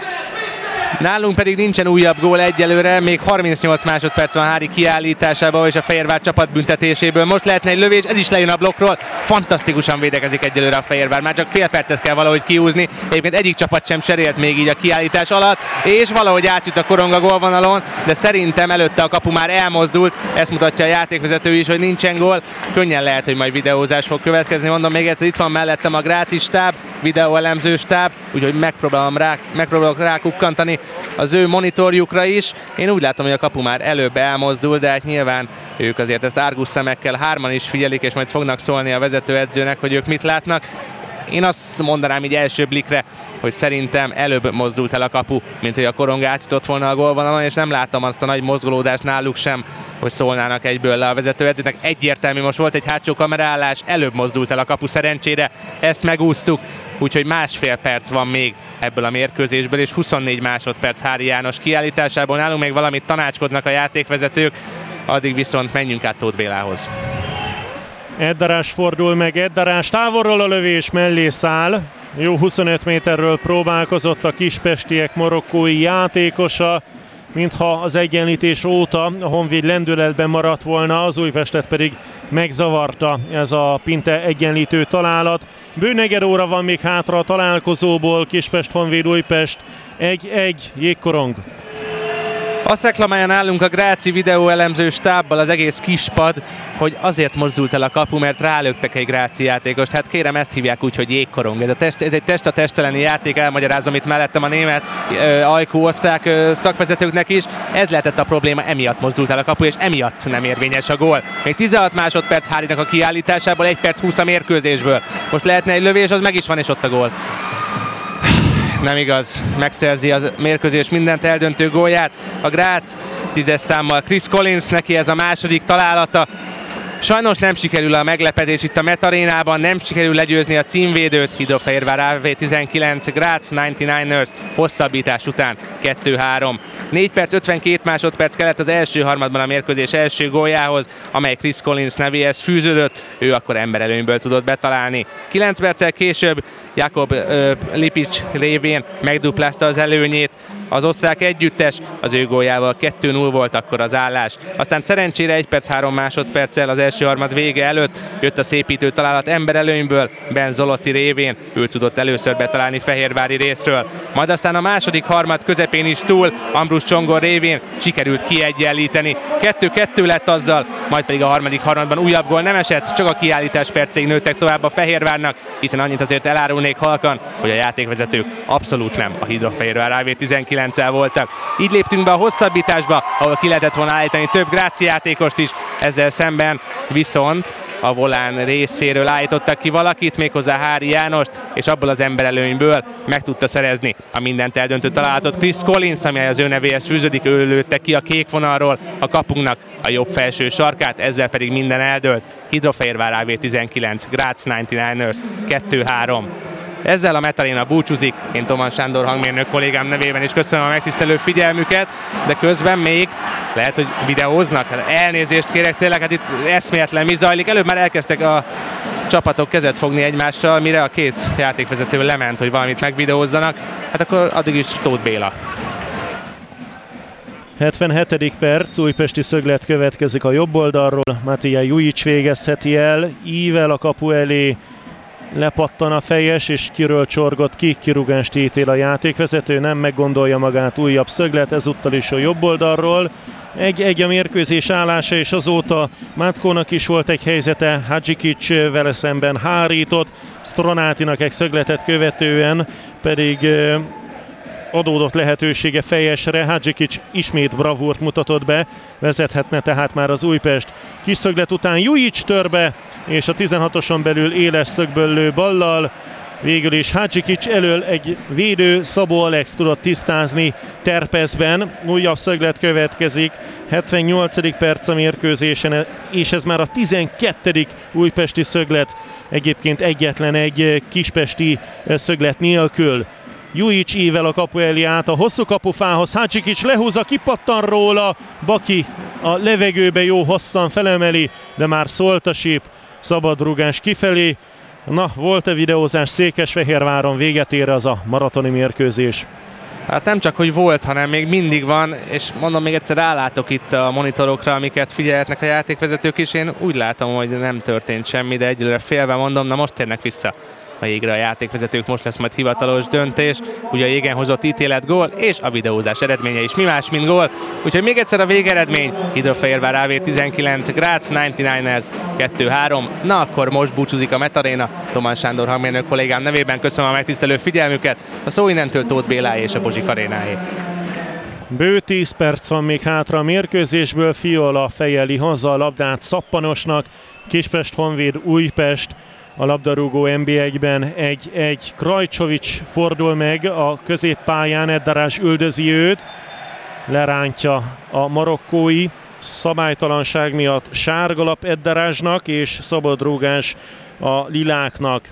S2: Nálunk pedig nincsen újabb gól egyelőre, még 38 másodperc van Hári kiállításában és a Fehérvár csapat büntetéséből. Most lehetne egy lövés, ez is lejön a blokkról. Fantasztikusan védekezik egyelőre a Fehérvár, már csak fél percet kell valahogy kiúzni. Egyébként egyik csapat sem cserélt még így a kiállítás alatt, és valahogy átjut a korong a gólvonalon, de szerintem előtte a kapu már elmozdult. Ezt mutatja a játékvezető is, hogy nincsen gól. Könnyen lehet, hogy majd videózás fog következni. Mondom még egyszer, itt van mellettem a gráci stáb, videóelemző stáb, úgyhogy megpróbálok rákukkantani az ő monitorjukra is. Én úgy látom, hogy a kapu már előbb elmozdul, de hát nyilván ők azért ezt árgus szemekkel 3-an is figyelik, és majd fognak szólni a vezetőedzőnek, hogy ők mit látnak. Én azt mondanám így első blikre, hogy szerintem előbb mozdult el a kapu, mint hogy a korong átjutott volna a gólvonalon, és nem láttam azt a nagy mozgolódást náluk sem, hogy szólnának egyből le a vezetőedzőnek. Egyértelmű, most volt egy hátsó kameraállás, előbb mozdult el a kapu, szerencsére ezt megúsztuk, úgyhogy 1,5 perc van még ebből a mérkőzésből, és 24 másodperc Hári János kiállításából. Nálunk még valamit tanácskodnak a játékvezetők, addig viszont menjünk át Tóth Bélához.
S1: Eddarás fordul meg, Eddarás távolról a lövés, mellé száll. Jó 25 méterről próbálkozott a kispestiek marokkói játékosa, mintha az egyenlítés óta a Honvéd lendületben maradt volna, az Újpestet pedig megzavarta ez a Pinte egyenlítő találat. Bő negyed óra van még hátra a találkozóból, Kispest Honvéd Újpest 1-1, Jégkorong.
S2: Azt reklamálja nálunk a gráci videóelemző stábbal az egész kispad, hogy azért mozdult el a kapu, mert rálöktek egy gráci játékost. Hát kérem, ezt hívják úgy, hogy jégkorong. Ez egy test-a-test elleni játék, elmagyarázom itt mellettem a német, ajkú, osztrák szakvezetőknek is. Ez lehetett a probléma, emiatt mozdult el a kapu, és emiatt nem érvényes a gól. Még 16 másodperc Hárinak a kiállításából, 1 perc 20 a mérkőzésből. Most lehetne egy lövés, az meg is van, és ott a gól. Nem igaz, megszerzi a mérkőzés mindent eldöntő gólját. A Grác 10-es számmal Chris Collins, neki ez a második találata. Sajnos nem sikerül a meglepetés itt a Met Arénában, nem sikerül legyőzni a címvédőt. Hidrofehérvár AV19, Grác 99ers hosszabbítás után 2-3. 4 perc 52 másodperc kellett az első harmadban a mérkőzés első góljához, amely Chris Collins nevéhez fűződött, ő akkor emberelőnyből tudott betalálni. 9 perccel később Jakob Lipic révén megduplázta az előnyét, az osztrák együttes, az ő góljával 2-0 volt akkor az állás. Aztán szerencsére 1 perc 3 másodperccel az első harmad vége előtt jött a szépítő találat emberelőnyből, Ben Zolotti révén, ő tudott először betalálni fehérvári részről. Majd aztán a második harmad közepén is túl, Ambrus Csongor révén sikerült kiegyenlíteni. 2-2 lett azzal, majd pedig a harmadik harmadban újabb gól nem esett, csak a kiállítás percei nőttek tovább a Fehérvárnak, hiszen annyit azért elárulnék halkan, hogy a játékvezetők abszolút nem a Hidrofehérvár AV19-el voltak. Így léptünk be a hosszabbításba, ahol ki lehetett volna állítani több gráci játékost is, ezzel szemben viszont a volán részéről állítottak ki valakit, méghozzá Hári Jánost, és abból az emberelőnyből meg tudta szerezni a mindent eldöntő találatot Chris Collins, amely az ő nevéhez fűződik, ő lőtte ki a kék vonalról a kapunknak a jobb felső sarkát, ezzel pedig minden eldőlt. Hidrofehérvár AV19, Grác 99ers 2-3. Ezzel a Met Arena búcsúzik, én Toman Sándor hangmérnök kollégám nevében is köszönöm a megtisztelő figyelmüket, de közben még lehet, hogy videóznak. Elnézést kérek, tényleg, hát itt eszméletlen mi zajlik. Előbb már elkezdtek a csapatok kezet fogni egymással, mire a két játékvezető lement, hogy valamit megvideózzanak. Hát akkor addig is Tóth Béla.
S1: 77. perc, újpesti szöglet következik a jobb oldalról. Matija Jujic végezheti el, ível a kapu elé, lepattan a fejes, és kiről csorgott ki, kirúgást ítél a játékvezető, nem meggondolja magát, újabb szöglet, ezúttal is a jobb oldalról. Egy a mérkőzés állása, és azóta Mátkónak is volt egy helyzete, Hadzsikics vele szemben hárított, Stronátinak egy szögletet követően pedig adódott lehetősége fejesre, Hadzsikics ismét bravúrt mutatott be, vezethetne tehát már az Újpest. Kis szöglet után Jujic tör be, és a 16-oson belül éles szögből lő ballal. Végül is Hadzsikics elől egy védő, Szabó Alex tudott tisztázni Terpeszben. Újabb szöglet következik, 78. perc a mérkőzésen, és ez már a 12. újpesti szöglet, egyébként egyetlen egy kispesti szöglet nélkül. Jujic ível a kapu elé át a hosszú kapufához, Hadzsikics lehúzza, kipattan róla, Baki a levegőbe jó hosszan felemeli, de már szólt a síp, szabadrúgás kifelé. Na, volt-e videózás Székesfehérváron, véget ér az a maratoni mérkőzés?
S2: Hát nem csak, hogy volt, hanem még mindig van, és mondom, még egyszer rálátok itt a monitorokra, amiket figyelhetnek a játékvezetők is. Én úgy látom, hogy nem történt semmi, de egyelőre félve mondom, na most térnek vissza a jégre a játékvezetők, most lesz majd hivatalos döntés. Ugye a jégen hozott ítélet gól, és a videózás eredménye is mi más, mint gól. Úgyhogy még egyszer a végeredmény, Hidrofehérvár AV19, Grác 99ers 2-3. Na akkor most búcsúzik a Met Arena. Toman Sándor hangmérnök kollégám nevében köszönöm a megtisztelő figyelmüket. A szó innentől Tóth Béláé és a Pozsik arénáé.
S1: Bő 10 perc van még hátra a mérkőzésből, Fiola fejeli haza a labdát Szappanosnak, Kispest Honvéd Újpest. A labdarúgó NB1-ben egy Krajcsovics fordul meg a középpályán, Eddarás üldözi őt, lerántja a marokkói, szabálytalanság miatt sárgalap Eddarásnak, és szabadrúgás a liláknak.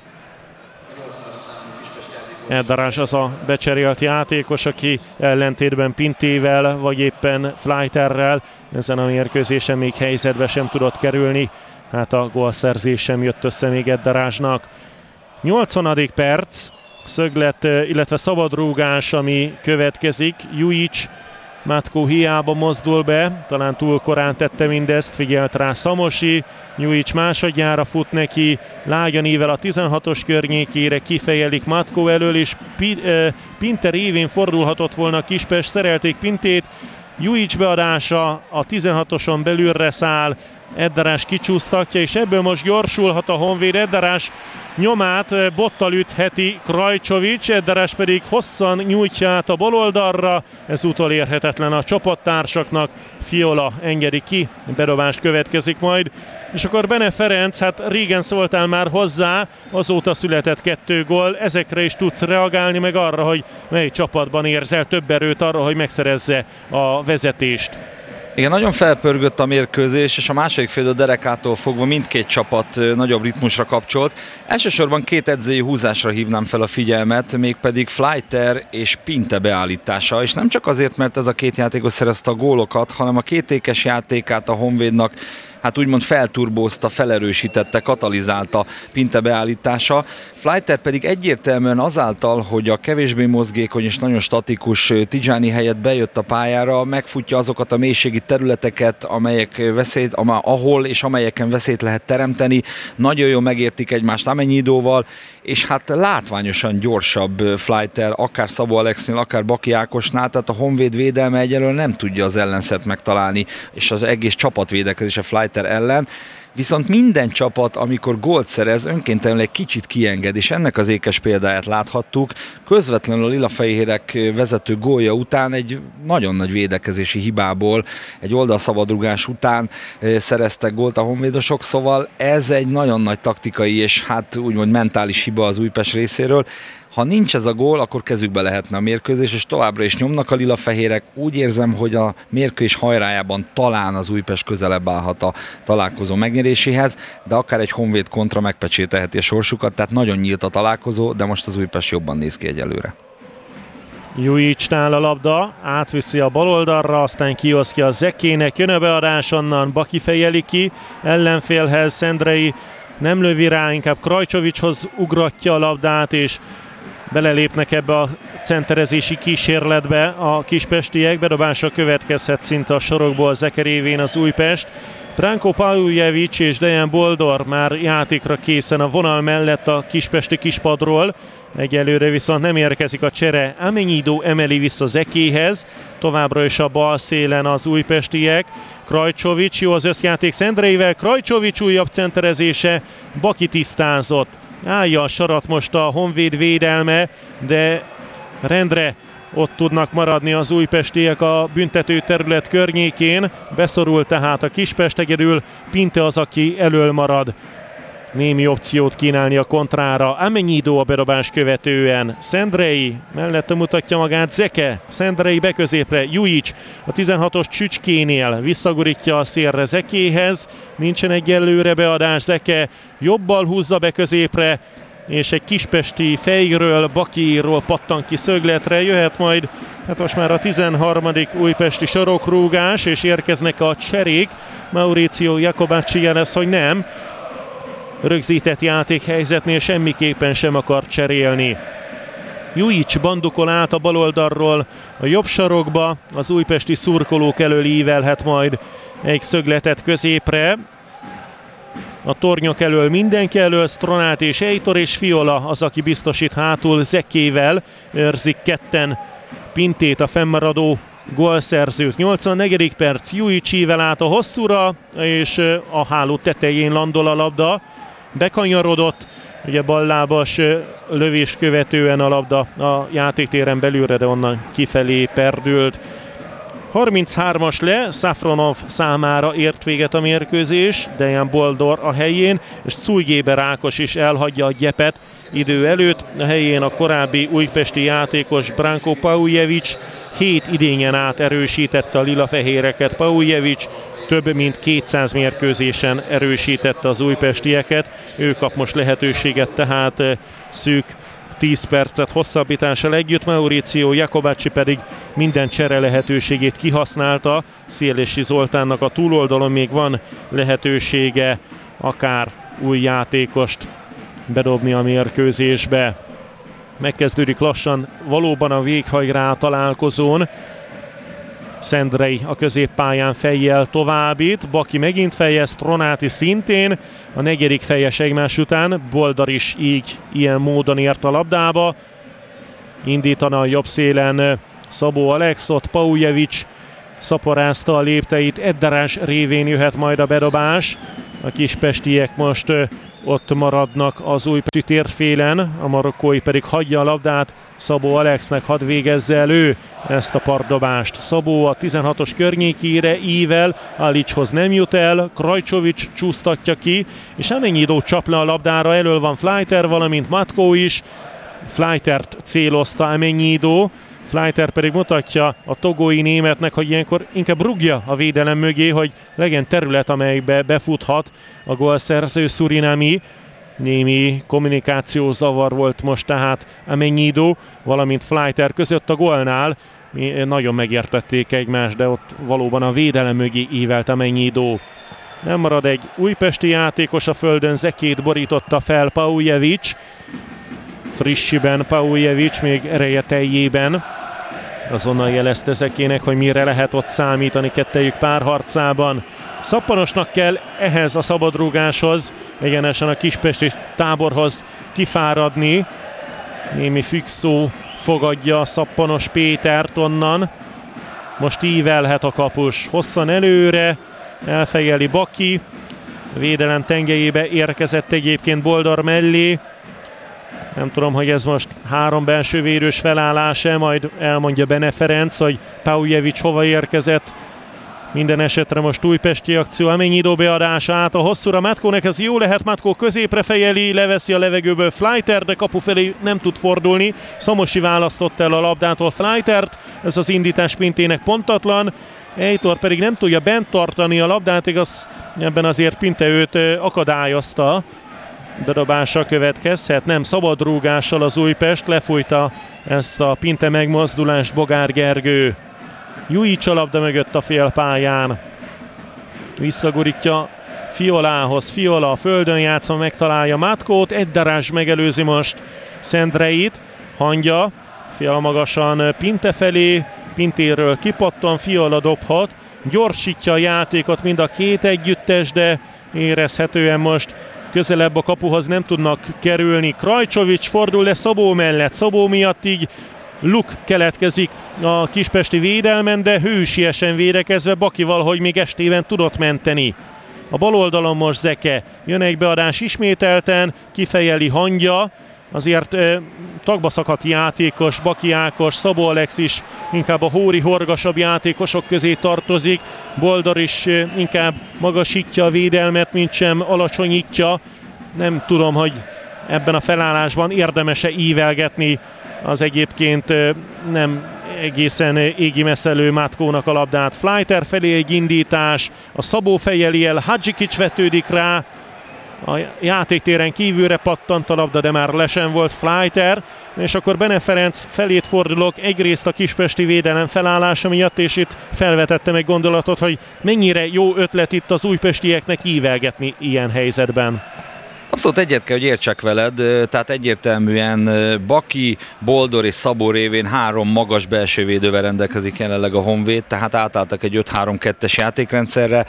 S1: Eddarás az a becserélt játékos, aki ellentétben Pintével, vagy éppen Flyterrel ezen a mérkőzésen még helyzetbe sem tudott kerülni. Hát a gólszerzés sem jött össze még Eddarásnak. 80. perc, szöglet, illetve szabadrúgás, ami következik. Jujic, Mátkó hiába mozdul be, talán túl korán tette mindezt, figyelt rá Szamosi. Jujic másodjára fut neki, lágyan ível a 16-os környékére, kifejelik Mátkó elől, és Pinter évén fordulhatott volna Kispest, szerelték Pintét. Jujic beadása, a 16-oson belülre száll, Edderás kicsúsztatja, és ebből most gyorsulhat a Honvéd. Edderás nyomát bottal ütheti Krajcsovics, Edderás pedig hosszan nyújtja át a baloldalra, ez utolérhetetlen a csapattársaknak, Fiola engedi ki, bedobás következik majd, és akkor Bene Ferenc, hát régen szóltál már hozzá, azóta született 2 gól, ezekre is tudsz reagálni, meg arra, hogy mely csapatban érzel több erőt arra, hogy megszerezze a vezetést.
S3: Igen, nagyon felpörgött a mérkőzés, és a második fél derekától fogva mindkét csapat nagyobb ritmusra kapcsolt. Elsősorban 2 edzői húzásra hívnám fel a figyelmet, mégpedig Fleiter és Pinte beállítása, és nem csak azért, mert ez a 2 játékos szerezte a gólokat, hanem a kétékes játékát a Honvédnak hát úgymond felturbózta, felerősítette, katalizálta Pinte beállítása. Fleiter pedig egyértelműen azáltal, hogy a kevésbé mozgékony és nagyon statikus Tijani helyett bejött a pályára, megfutja azokat a mélységi területeket, ahol és amelyeken veszélyt lehet teremteni. Nagyon jól megértik egymást Amenyidóval, és hát látványosan gyorsabb Fleiter, akár Szabó Alexnél, akár Baki Ákosnál, tehát a Honvéd védelme egyelőre nem tudja az ellenszert megtalálni, és az egész csapatvédekezés a Fleiter ellen. Viszont minden csapat, amikor gólt szerez, önkéntelenül egy kicsit kienged, és ennek az ékes példáját láthattuk. Közvetlenül a lilafehérek vezető gólja után egy nagyon nagy védekezési hibából, egy oldalszabadrugás után szereztek gólt a honvédosok, szóval ez egy nagyon nagy taktikai és hát úgymond mentális hiba az Újpest részéről. Ha nincs ez a gól, akkor kezükbe lehetne a mérkőzés, és továbbra is nyomnak a lilafehérek. Úgy érzem, hogy a mérkőzés hajrájában talán az Újpest közelebb állhat a találkozó megnyeréséhez, de akár egy Honvéd kontra megpecsételheti a sorsukat, tehát nagyon nyílt a találkozó, de most az Újpest jobban néz ki egyelőre.
S1: Jujicnál a labda, átviszi a baloldalra, aztán kiosztja a Zekének, jön a beadás onnan, Baki fejeli ki, ellenfélhez Szendrei nem lövi rá, inkább Krajcsovicshoz ugratja a labdát, és belelépnek ebbe a centerezési kísérletbe a kispestiek. Bedobásra következhet szinte a sorokból Zeke révén az Újpest. Branko Paujevic és Dejan Boldor már játékra készen a vonal mellett a kispesti kispadról. Egyelőre viszont nem érkezik a csere. Amenyidó emeli vissza Zekéhez. Továbbra is a bal szélen az újpestiek. Krajcsovics, jó az összjáték Szendreivel. Krajcsovics újabb centerezése. Baki tisztázott. Állja a sarat most a Honvéd védelme, de rendre ott tudnak maradni az újpestiek a büntető terület környékén. Beszorul tehát a Kispest, egyedül Pinte az, aki elől marad. Némi opciót kínálni a kontrára. Amenyidó a bedobás követően. Szendrei mellette mutatja magát Zeke. Szendrei beközépre. Jujic a 16-os Csücskénél visszagurítja a szélre Zekéhez. Nincsen egyelőre beadás. Zeke jobbal húzza be középre, és egy kispesti fejről, Bakiról pattan ki szögletre. Jöhet majd, hát most már a 13. újpesti sarokrúgás, és érkeznek a cserék. Mauricio Jacobacci jelez, hogy nem. Rögzített játékhelyzetnél semmiképpen sem akar cserélni. Jujic bandukol át a baloldalról a jobb sarokba, az újpesti szurkolók elől ívelhet majd egy szögletet középre. A tornyok elől mindenki elől, Stronát és Eitor és Fiola az, aki biztosít hátul Zekével. Őrzik ketten Pintét, a fennmaradó gólszerzőt. 84. perc, Jujic ível át a hosszúra, és a háló tetején landol a labda. Bekanyarodott, ugye ballábas lövés követően a labda a játéktéren belülre, de onnan kifelé perdült. 33-as le, Safronov számára ért véget a mérkőzés, Dejan Boldor a helyén, és Czújgéber Ákos is elhagyja a gyepet idő előtt. A helyén a korábbi újpesti játékos Branko Paujevic 7 idényen át erősítette a lilafehéreket. Paujevic több mint 200 mérkőzésen erősítette az újpestieket. Ő kap most lehetőséget, tehát szűk 10 percet hosszabbítással együtt. Mauricio Jacobacci pedig minden csere lehetőségét kihasználta. Szélési Zoltánnak a túloldalon még van lehetősége akár új játékost bedobni a mérkőzésbe. Megkezdődik lassan valóban a véghajrá találkozón. Szendrei a középpályán fejjel továbbít, Baki megint fejez, Tronáti szintén, a 4. fejes egymás után, Boldar is ilyen módon ért a labdába. Indítana a jobb szélen Szabó Alex, ott Paujevic szaporázta a lépteit, Eddarás révén jöhet majd a bedobás. A kispestiek most ott maradnak az újpesti térfélen, a marokkói pedig hagyja a labdát Szabó Alexnek, hadd végezze elő ezt a partdobást. Szabó a 16-os környékére ível, Alicshoz nem jut el, Krajcsovics csúsztatja ki, és Amennyidó csap le a labdára, elől van Fleiter, valamint Matkó is. Fleitert célozta Amennyidó, Fleiter pedig mutatja a togói németnek, hogy ilyenkor inkább rúgja a védelem mögé, hogy legyen terület, amelyikbe befuthat a gólszerző Surinami. Némi kommunikációzavar volt most tehát Amennyidó, valamint Fleiter között a gólnál. Nagyon megértették egymást, de ott valóban a védelem mögé ívelt Amennyidó. Nem marad egy újpesti játékos a földön, Zekét borította fel Paujevic. Frissiben Paujevic, még ereje teljében. Azonnal jelezte Zekének, hogy mire lehet ott számítani kettejük párharcában. Szappanosnak kell ehhez a szabadrúgáshoz, egyenesen a kispesti táborhoz kifáradni. Némi fixó fogadja Szappanos Pétert onnan. Most ívelhet a kapus hosszan előre, elfejeli Baki. Védelem tengelyébe érkezett egyébként Boldor mellé. Nem tudom, hogy ez most 3 belsővérős felállás-e, majd elmondja Bene Ferenc, hogy Paujevic hova érkezett. Minden esetre most újpesti akció, Amennyidó beadása át a hosszúra Matkónek, ez jó lehet, Matkó középre fejeli, leveszi a levegőből Fleiter, de kapu felé nem tud fordulni. Szamosi választott el a labdától Fleitert, ez az indítás Pintének pontatlan. Eitor pedig nem tudja bent tartani a labdát, igaz, ebben azért Pinte őt akadályozta. Bedobása következhet, nem, szabadrúgással az Újpest, lefújta ezt a Pinte megmozdulást Bogár Gergő. Jujic a labda mögött a félpályán. Visszagurítja Fiolához, Fiola a földön játszva megtalálja Matkót, Eddarás megelőzi most Szendreit, Hangya, Fiola magasan Pinte felé, Pintéről kipattan, Fiola dobhat, gyorsítja a játékot mind a két együttes, de érezhetően most közelebb a kapuhoz nem tudnak kerülni. Krajcsovics fordul le Szabó mellett, Szabó miatt így luk keletkezik a kispesti védelmen, de hősiesen védekezve Bakival, hogy még estében tudott menteni. A bal oldalon most Zeke, jön egy beadás ismételten, kifejeli Hangya, azért tagba szakadt játékos, Baki Ákos, Szabó Alex is inkább a hóri-horgasabb játékosok közé tartozik. Boldor is inkább magasítja a védelmet, mint sem alacsonyítja. Nem tudom, hogy ebben a felállásban érdemes-e ívelgetni az egyébként nem egészen égimeszelő Matkónak a labdát. Fleiter felé egy indítás, a Szabó fejeli el, Hadzsikics vetődik rá, a játéktéren kívülre pattant a labda, de már lesen volt Fleiter, és akkor Bene Ferenc felét fordulok egyrészt a kispesti védelem felállása miatt, és itt felvetettem egy gondolatot, hogy mennyire jó ötlet itt az újpestieknek ívelgetni ilyen helyzetben.
S3: Abszolút egyet kell, hogy értsek veled, tehát egyértelműen Baki, Boldor és Szabó révén 3 magas belsővédővel rendelkezik jelenleg a Honvéd, tehát átálltak egy 5-3-2-es játékrendszerre.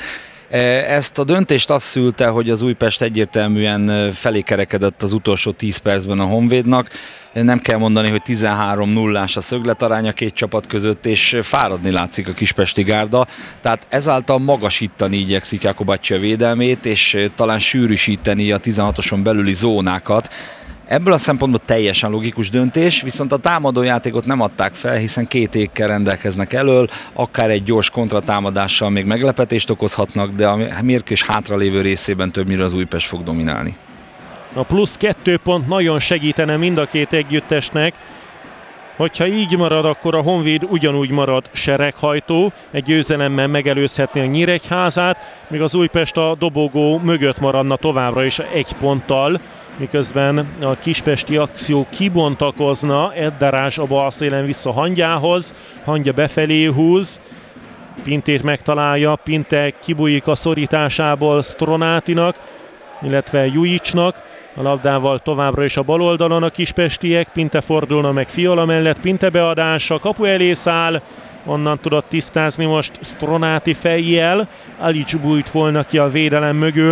S3: Ezt a döntést azt szülte, hogy az Újpest egyértelműen felé kerekedett az utolsó 10 percben a Honvédnak. Nem kell mondani, hogy 13-0-ás a szögletarány a két csapat között, és fáradni látszik a kispesti gárda. Tehát ezáltal magasítani igyekszik Jakobacci a védelmét, és talán sűrűsíteni a 16-oson belüli zónákat. Ebből a szempontból teljesen logikus döntés, viszont a támadójátékot nem adták fel, hiszen 2 ékkel rendelkeznek elől, akár egy gyors kontratámadással még meglepetést okozhatnak, de a mérkőzés hátralévő részében többnyire az Újpest fog dominálni.
S1: A plusz 2 pont nagyon segítene mind a két együttesnek. Hogyha így marad, akkor a Honvéd ugyanúgy marad sereghajtó, egy győzelemmel megelőzhetni a Nyíregyházát, míg az Újpest a dobogó mögött maradna továbbra is 1 ponttal, miközben a kispesti akció kibontakozna, Eddarás a bal szélen vissza Hangyához, Hangya befelé húz, Pintét megtalálja, Pinte kibújik a szorításából Stronátinak, illetve Jujicsnak, a labdával továbbra is a bal oldalon a kispestiek, Pinte fordulna meg Fiola mellett, Pinte beadása, kapu elé száll, onnan tudott tisztázni most Stronáti fejjel, Alics bújt volna ki a védelem mögül,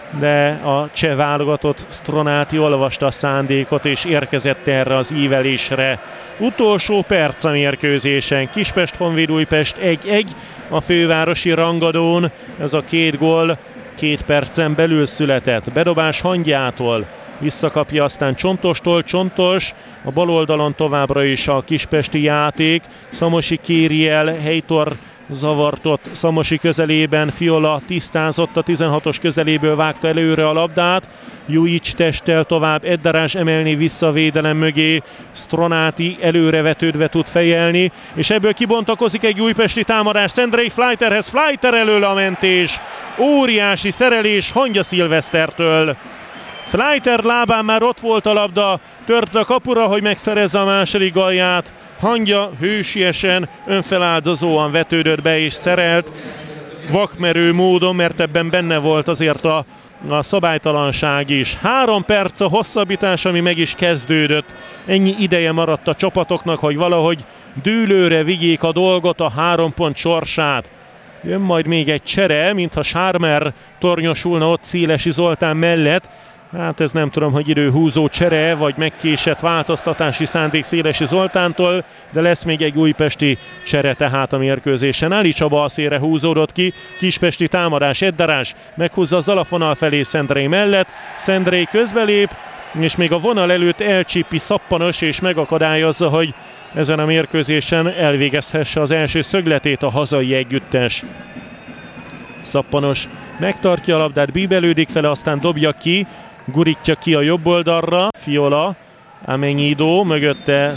S1: de a cseh válogatott Stronati olvasta a szándékot és érkezett erre az ívelésre. Utolsó perc a mérkőzésen. Kispest-Honvéd Újpest 1-1 a fővárosi rangadón. Ez a 2 gól 2 percen belül született. Bedobás Hangyától. Visszakapja aztán Csontostól, Csontos, a bal oldalon továbbra is a kispesti játék, Szamosi kéri el, Heitor zavartott Szamosi közelében, Fiola tisztázott a 16-os közeléből, vágta előre a labdát, Jujic testtel tovább, Eddarás emelni vissza a védelem mögé, Stronati előrevetődve tud fejelni, és ebből kibontakozik egy újpesti támadás Szendrei Fleiterhez, Fleiter elől a mentés, óriási szerelés Hangya Szilvesztertől. Fleiter lábán már ott volt a labda, tört a kapura, hogy megszerezze a második gólját. Hangya hősiesen, önfeláldozóan vetődött be és szerelt. Vakmerő módon, mert ebben benne volt azért a szabálytalanság is. 3 perc a hosszabbítás, ami meg is kezdődött. Ennyi ideje maradt a csapatoknak, hogy valahogy dűlőre vigyék a dolgot, a 3 pont sorsát. Jön majd még egy csere, mintha Sármer tornyosulna ott Szélesi Zoltán mellett. Hát ez nem tudom, hogy időhúzó csere, vagy megkésett változtatási szándék Szélesi Zoltántól, de lesz még egy újpesti csere tehát a mérkőzésen. Alics a bal szélre húzódott ki, kispesti támadás, Eddarás meghúzza a zalafonal felé Szendrei mellett, Szendrei közbelép, és még a vonal előtt elcsípi Szappanos, és megakadályozza, hogy ezen a mérkőzésen elvégezhesse az első szögletét a hazai együttes. Szappanos megtartja a labdát, bíbelődik vele, aztán dobja ki, gurítja ki a jobb oldalra, Fiola, Amenyidó, mögötte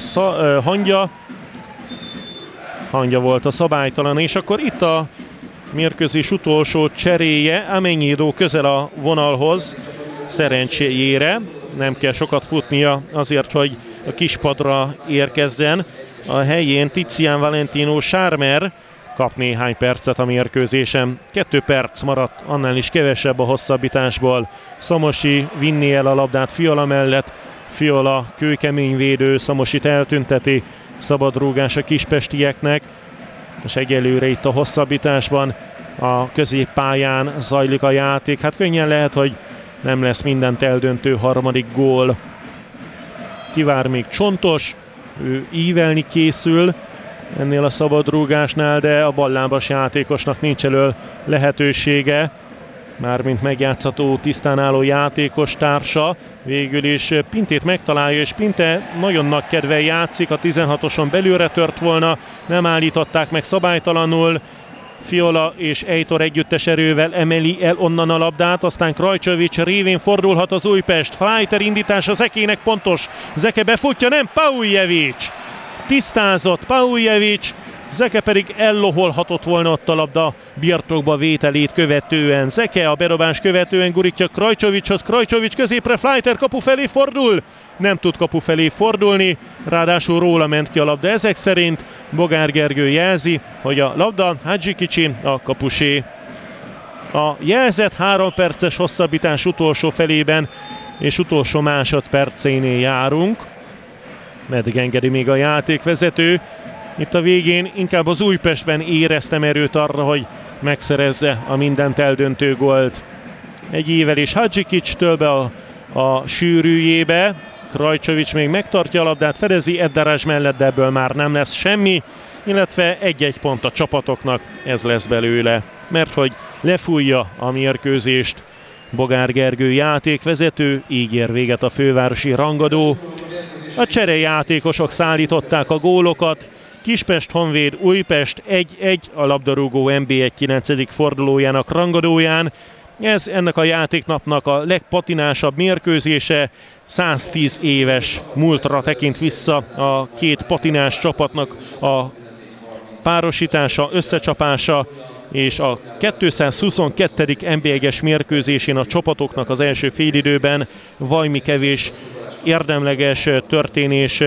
S1: Hangya volt a szabálytalan, és akkor itt a mérkőzés utolsó cseréje, Amenyidó közel a vonalhoz, szerencséjére, nem kell sokat futnia azért, hogy a kispadra érkezzen. A helyén Tizian Valentino Sármer kap néhány percet a mérkőzésen. 2 perc maradt, annál is kevesebb a hosszabbításból. Szamosi vinni el a labdát Fiola mellett. Fiola kőkemény védő, Szamosit eltünteti. Szabadrúgás a kispestieknek. És egyelőre itt a hosszabbításban a középpályán zajlik a játék. Hát könnyen lehet, hogy nem lesz mindent eldöntő harmadik gól. Kivár még Csontos, ő ívelni készül ennél a szabadrúgásnál, de a ballábas játékosnak nincs elől lehetősége, mármint megjátszható tisztán álló játékos társa. Végül is Pintét megtalálja, és Pinte nagyon nagy kedvel játszik, a 16-oson belülre tört volna, nem állították meg szabálytalanul. Fiola és Eitor együttes erővel emeli el onnan a labdát, aztán Krajcsovics révén fordulhat az Újpest. Fleiter indítása Zekének pontos, Zeke befutja, nem, Pauljevic tisztázott, Pauljevic, Zeke pedig elloholhatott volna ott a labda birtokba vételét követően. Zeke a bedobás követően gurítja Krajcsovicshoz, Krajcsovics középre, Fleiter kapu felé fordul, nem tud kapu felé fordulni, ráadásul róla ment ki a labda. Ezek szerint Bogár Gergő jelzi, hogy a labda Hadzsikicsi, a kapusé. A jelzett 3 perces hosszabbítás utolsó felében és utolsó másodpercénél járunk. Meddig engedi még a játékvezető. Itt a végén inkább az Újpestben éreztem erőt arra, hogy megszerezze a mindent eldöntő gólt. Egy ívelés Hadzsikicstől be a sűrűjébe. Krajcsovics még megtartja a labdát, fedezi Eddarás mellett, de ebből már nem lesz semmi, illetve 1-1 pont a csapatoknak, ez lesz belőle, mert hogy lefújja a mérkőzést Bogár Gergő játékvezető, így ér véget a fővárosi rangadó. A cserejátékosok szállították a gólokat, Kispest-Honvéd Újpest 1-1 a labdarúgó NB1 9. fordulójának rangadóján. Ez ennek a játéknapnak a legpatinásabb mérkőzése, 110 éves múltra tekint vissza a két patinás csapatnak a párosítása, összecsapása, és a 222. NB1-es mérkőzésén a csapatoknak az első félidőben valami kevés érdemleges történés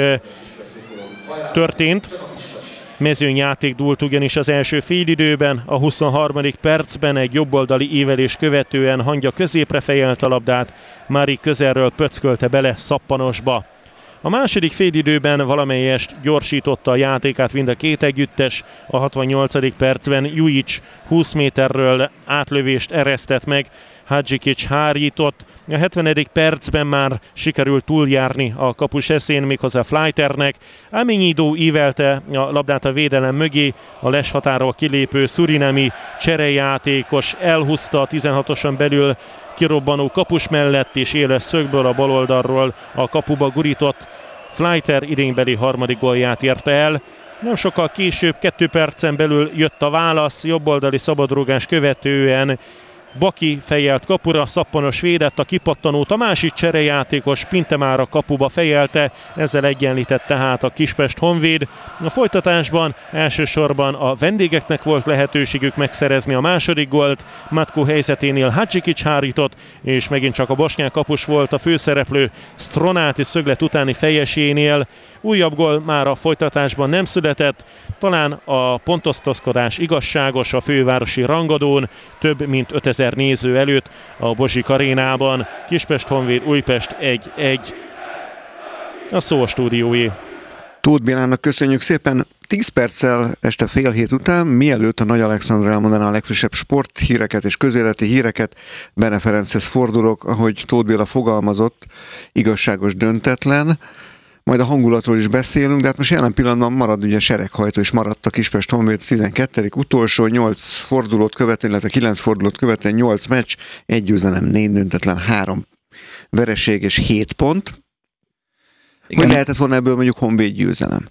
S1: történt. Mezőnyjáték dúlt ugyanis az első félidőben, a 23. percben egy jobboldali ívelés követően Hangya középre fejelt a labdát, Mári közelről pöckölte bele Szappanosba. A második félidőben valamelyest gyorsította a játékát mind a két együttes. A 68. percben Jujic 20 méterről átlövést eresztett meg, Hadzsikics hárított. A 70. percben már sikerült túljárni a kapus eszén, méghozzá Fleiternek. Aminidó ívelte a labdát a védelem mögé, a Les határól kilépő szurinami cserejátékos elhúzta a 16-oson belül kirobbanó kapus mellett, és éles szögből a baloldalról a kapuba gurított. Fleiter idénbeli harmadik gólját érte el. Nem sokkal később, 2 percen belül jött a válasz, jobboldali szabadrúgás követően Baki fejelt kapura, szappanos védett, a kipattanót a másik cserejátékos Pintemára kapuba fejelte, ezzel egyenlített tehát a Kispest Honvéd. A folytatásban elsősorban a vendégeknek volt lehetőségük megszerezni a második gólt, Matko helyzeténél Hadzsikics hárított, és megint csak a bosnyák kapus volt a főszereplő Stronáti szöglet utáni fejesénél. Újabb gól már a folytatásban nem született, talán a pontosztozkodás igazságos a fővárosi rangadón, több mint 5000 néző előtt a Bozsik arénában. Kispest Honvéd Újpest 1-1. A szó a stúdióé.
S4: Tóth Bélának köszönjük szépen. 10 perccel este fél hét után, mielőtt a Nagy Alexandra elmondaná a legfrissebb sporthíreket és közéleti híreket, Bene Ferenchez fordulok, ahogy Tóth Béla fogalmazott, igazságos döntetlen. Majd a hangulatról is beszélünk, de hát most jelen pillanatban marad ugye sereghajtó, és maradt a Kispest Honvéd 12. utolsó 8 fordulót követően, illetve 9 fordulót követően 8 meccs, 1 győzelem, 4 döntetlen, 3 vereség és 7 pont. Igen. Hogy lehetett volna ebből mondjuk Honvéd győzelem?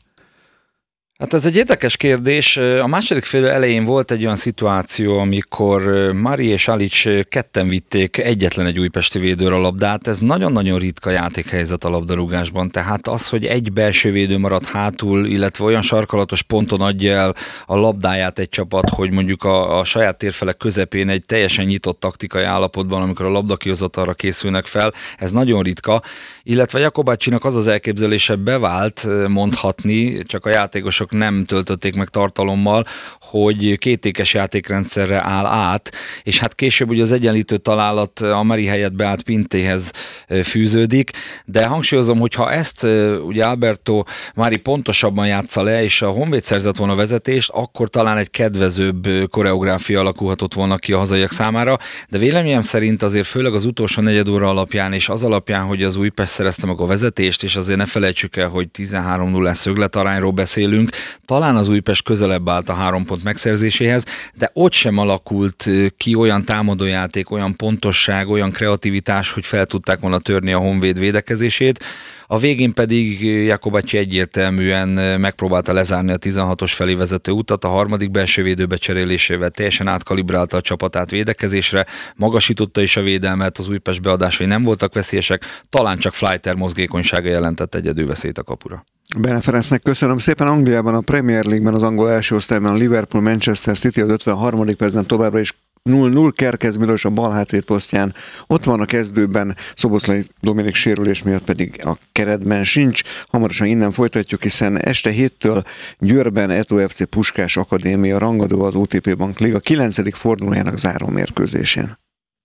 S3: Hát ez egy érdekes kérdés. A második fél elején volt egy olyan szituáció, amikor Mari és Alic ketten vitték egyetlen egy újpesti védőre a labdát. Ez nagyon-nagyon ritka játékhelyzet a labdarúgásban. Tehát az, hogy egy belső védő marad hátul, illetve olyan sarkalatos ponton adja el a labdáját egy csapat, hogy mondjuk a saját térfelek közepén egy teljesen nyitott taktikai állapotban, amikor a labdakihozatalra készülnek fel, ez nagyon ritka. Illetve Jakobácsinak az az elképzelése bevált mondhatni, csak a játékosok nem töltötték meg tartalommal, hogy kétékes játékrendszerre áll át, és hát később ugye az egyenlítő találat a Mari helyett beállt Pintéhez fűződik, de hangsúlyozom, hogy ha ezt ugye Alberto Mari pontosabban játsza le, és a Honvéd szerzett volna vezetést, akkor talán egy kedvezőbb koreográfia alakulhatott volna ki a hazaiak számára, de véleményem szerint azért főleg az utolsó negyedóra alapján, és az alapján, hogy az Újpest szerezte meg a vezetést, és azért ne felejtsük el, hogy 13-0 szögletarányról beszélünk, talán az Újpest közelebb állt a 3 pont megszerzéséhez, de ott sem alakult ki olyan támadójáték, olyan pontosság, olyan kreativitás, hogy fel tudták volna törni a Honvéd védekezését. A végén pedig Jakobácsi egyértelműen megpróbálta lezárni a 16-os felé vezető utat, a harmadik belső védő becserélésével teljesen átkalibrálta a csapatát védekezésre, magasította is a védelmet, az Újpest beadásai nem voltak veszélyesek, talán csak Fleiter mozgékonysága jelentett egyedül veszélyt a kapura.
S4: Bene Ferencnek köszönöm szépen. Angliában a Premier League-ben, az angol első osztályban a Liverpool Manchester City az 53. percben továbbra is 0-0 Kerkez Milos a bal hátvéd posztján. Ott van a kezdőben, Szoboszlai Dominik sérülés miatt pedig a keretben sincs. Hamarosan innen folytatjuk, hiszen este 7-től Győrben Eto FC Puskás Akadémia rangadó az OTP Bank Liga 9. fordulójának záró mérkőzésén.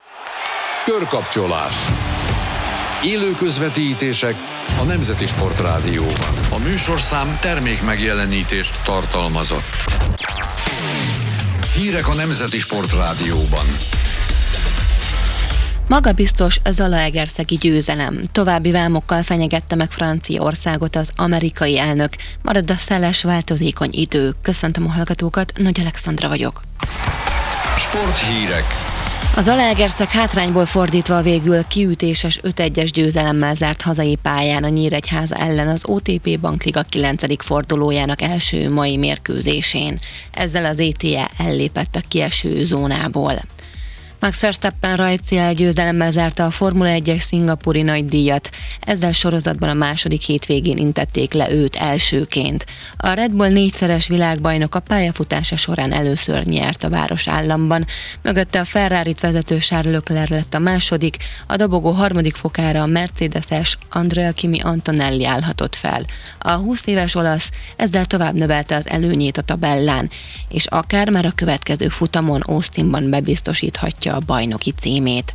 S5: Körkapcsolás. Élő közvetítések a Nemzeti Sportrádióban. A műsorszám termék megjelenítést tartalmazott. Hírek a Nemzeti Sportrádióban.
S6: Magabiztos zalaegerszegi győzelem. További vámokkal fenyegette meg Franciaországot az amerikai elnök. Marad a szeles, változékony idő. Köszöntöm a hallgatókat, Nagy Alexandra vagyok.
S5: Sporthírek.
S6: A Zalaegerszeg hátrányból fordítva végül kiütéses 5-1-es győzelemmel zárt hazai pályán a Nyíregyháza ellen az OTP Bankliga 9. fordulójának első mai mérkőzésén. Ezzel az ETE ellépett a kieső zónából. Max Verstappen rajtszél győzelemmel zárta a Formula 1-es szingapúri nagydíjat, ezzel sorozatban a második hétvégén intették le őt elsőként. A Red Bull 4-szeres világbajnok a pályafutása során először nyert a városállamban, mögötte a Ferrarit vezető Charles Leclerc lett a második, a dobogó harmadik fokára a Mercedes-es Andrea Kimi Antonelli állhatott fel. A 20 éves olasz ezzel tovább növelte az előnyét a tabellán, és akár már a következő futamon Austinban bebiztosíthatja a bajnoki címét.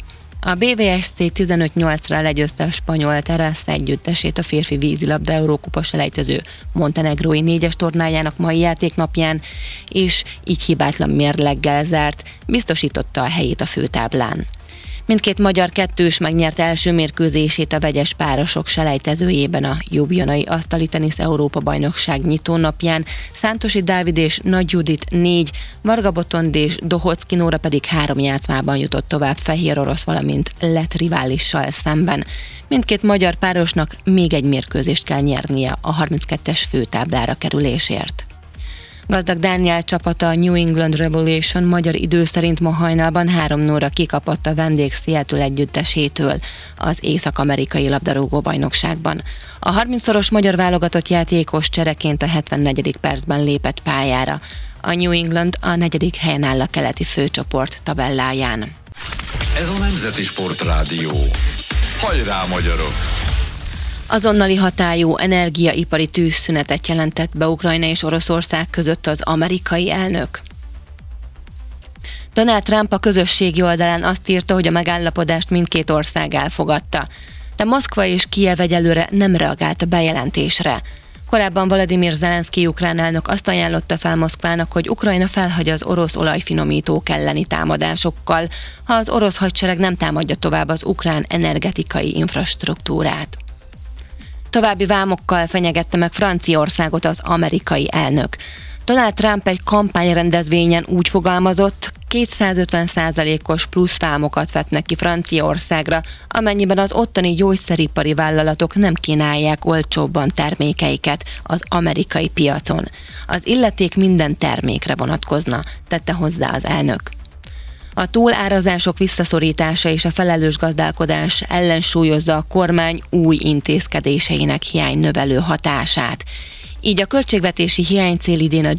S6: A BVSC 15-8-ra legyőzte a spanyol Terrassa együttesét a férfi vízilabda Eurókupa selejtező montenegrói 4-es tornájának mai játéknapján, és így hibátlan mérleggel zárt, biztosította a helyét a főtáblán. Mindkét magyar kettős megnyerte első mérkőzését a vegyes párosok selejtezőjében a Ljubljanai asztali tenisz Európa-bajnokság nyitónapján. Szántosi Dávid és Nagy Judit 4, Varga Botond és Dohocki Nóra pedig 3 játszmában jutott tovább fehér orosz, valamint lett riválissal szemben. Mindkét magyar párosnak még egy mérkőzést kell nyernie a 32-es főtáblára kerülésért. Gazdag Dániel csapata a New England Revolution magyar idő szerint ma hajnalban 3-0-ra kikapott a vendég Seattle együttesétől az észak-amerikai labdarúgó-bajnokságban. A 30-szoros magyar válogatott játékos csereként a 74. percben lépett pályára. A New England a 4. helyen áll a keleti főcsoport tabelláján.
S5: Ez a Nemzeti Sportrádió. Hajrá, magyarok!
S6: Azonnali hatályú energiaipari tűzszünetet jelentett be Ukrajna és Oroszország között az amerikai elnök. Donald Trump a közösségi oldalán azt írta, hogy a megállapodást mindkét ország elfogadta, de Moszkva és Kijev egyelőre nem reagált a bejelentésre. Korábban Volodymyr Zelenszky ukrán elnök azt ajánlotta fel Moszkvának, hogy Ukrajna felhagyja az orosz olajfinomítók elleni támadásokkal, ha az orosz hadsereg nem támadja tovább az ukrán energetikai infrastruktúrát. További vámokkal fenyegette meg Franciaországot az amerikai elnök. Donald Trump egy kampányrendezvényen úgy fogalmazott, 250%-os plusz vámokat vetnek ki Franciaországra, amennyiben az ottani gyógyszeripari vállalatok nem kínálják olcsóbban termékeiket az amerikai piacon. Az illeték minden termékre vonatkozna, tette hozzá az elnök. A túlárazások visszaszorítása és a felelős gazdálkodás ellensúlyozza a kormány új intézkedéseinek hiánynövelő hatását. Így a költségvetési hiánycél idén a